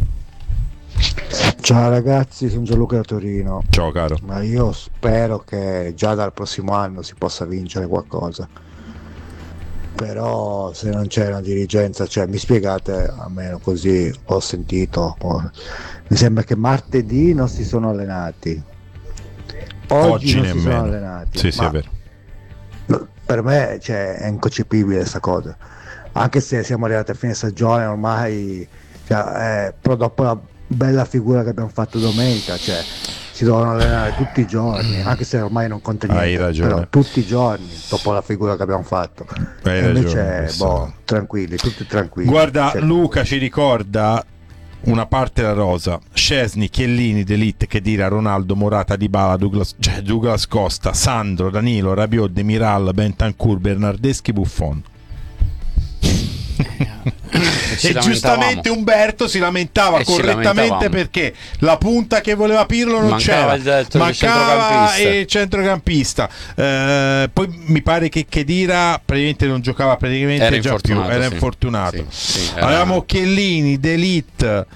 Ciao ragazzi, sono Gianluca da Torino. Ciao caro. Ma io spero che già dal prossimo anno si possa vincere qualcosa. Però se non c'è una dirigenza, cioè mi spiegate, almeno così ho sentito, mi sembra che martedì non si sono allenati, oggi non nemmeno. Si sono allenati. Sì, è vero. Per me, cioè, è inconcepibile questa cosa, anche se siamo arrivati a fine stagione ormai, però dopo la bella figura che abbiamo fatto domenica, cioè si devono allenare tutti i giorni, anche se ormai non conta niente. Hai ragione. Però tutti i giorni dopo la figura che abbiamo fatto. Hai e invece ragione, tranquilli, tutti tranquilli. Guarda, cioè, Luca ci ricorda una parte della rosa: Szczesny, Chiellini, D'Elite, Khedira, Ronaldo, Morata, Dybala, Douglas Costa, Sandro, Danilo, Rabiot, Demiral, Bentancur, Bernardeschi, Buffon. E giustamente Umberto si lamentava correttamente perché la punta che voleva Pirlo non mancava c'era, mancava il centrocampista. Poi mi pare che Khedira praticamente non giocava era già più, era infortunato. Avevamo Chiellini, D'Elite,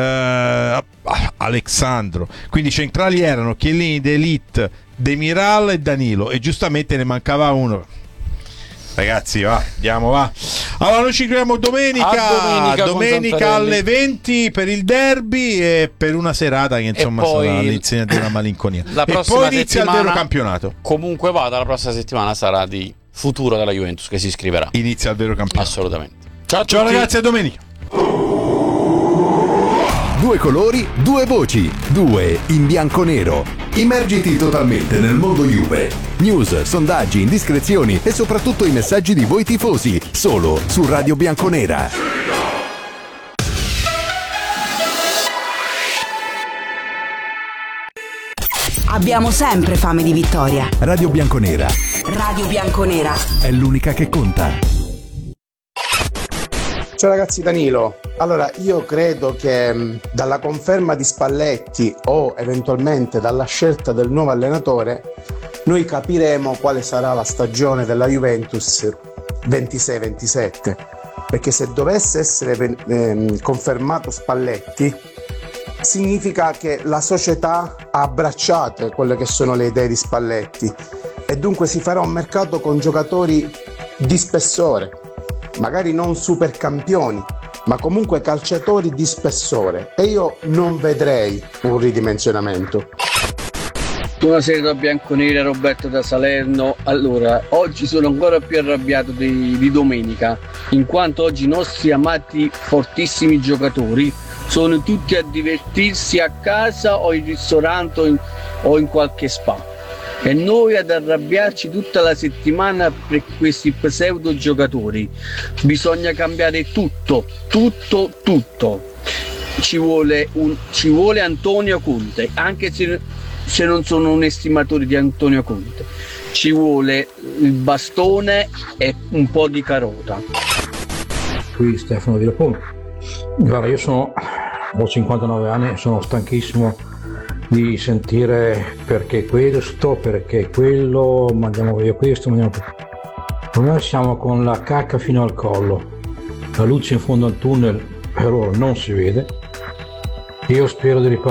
Alexandro, quindi centrali erano Chiellini, D'Elite, Demiral e Danilo, e giustamente ne mancava uno. Ragazzi, andiamo. Allora noi ci troviamo domenica alle 20 per il derby e per una serata che insomma sarà all'insegna di una malinconia. E poi inizia il vero campionato. Comunque vada, la prossima settimana sarà di futuro della Juventus che si iscriverà. Inizia il vero campionato. Assolutamente. Ciao ragazzi, a domenica. Due colori, due voci, due in bianco-nero. Immergiti totalmente nel mondo Juve. News, sondaggi, indiscrezioni e soprattutto i messaggi di voi tifosi, solo su Radio Bianconera. Abbiamo sempre fame di vittoria. Radio Bianconera. Radio Bianconera. È l'unica che conta. Ciao ragazzi, Danilo. Allora, io credo che dalla conferma di Spalletti o eventualmente dalla scelta del nuovo allenatore noi capiremo quale sarà la stagione della Juventus 26-27, perché se dovesse essere confermato Spalletti significa che la società ha abbracciato quelle che sono le idee di Spalletti e dunque si farà un mercato con giocatori di spessore, magari non super campioni, ma comunque calciatori di spessore, e io non vedrei un ridimensionamento. Buonasera da Bianconera, Roberto da Salerno. Allora, oggi sono ancora più arrabbiato di domenica, in quanto oggi i nostri amati fortissimi giocatori sono tutti a divertirsi a casa o in ristorante o in qualche spa. e noi ad arrabbiarci tutta la settimana per questi pseudo giocatori. Bisogna cambiare tutto. Ci vuole Antonio Conte, anche se non sono un estimatore di Antonio Conte. Ci vuole il bastone e un po' di carota. Qui Stefano di Lapone. Guarda, io ho 59 anni e sono stanchissimo di sentire perché questo, perché quello, mandiamo via questo, mandiamo quello. Ormai siamo con la cacca fino al collo, la luce in fondo al tunnel per ora non si vede. Io spero di ripartire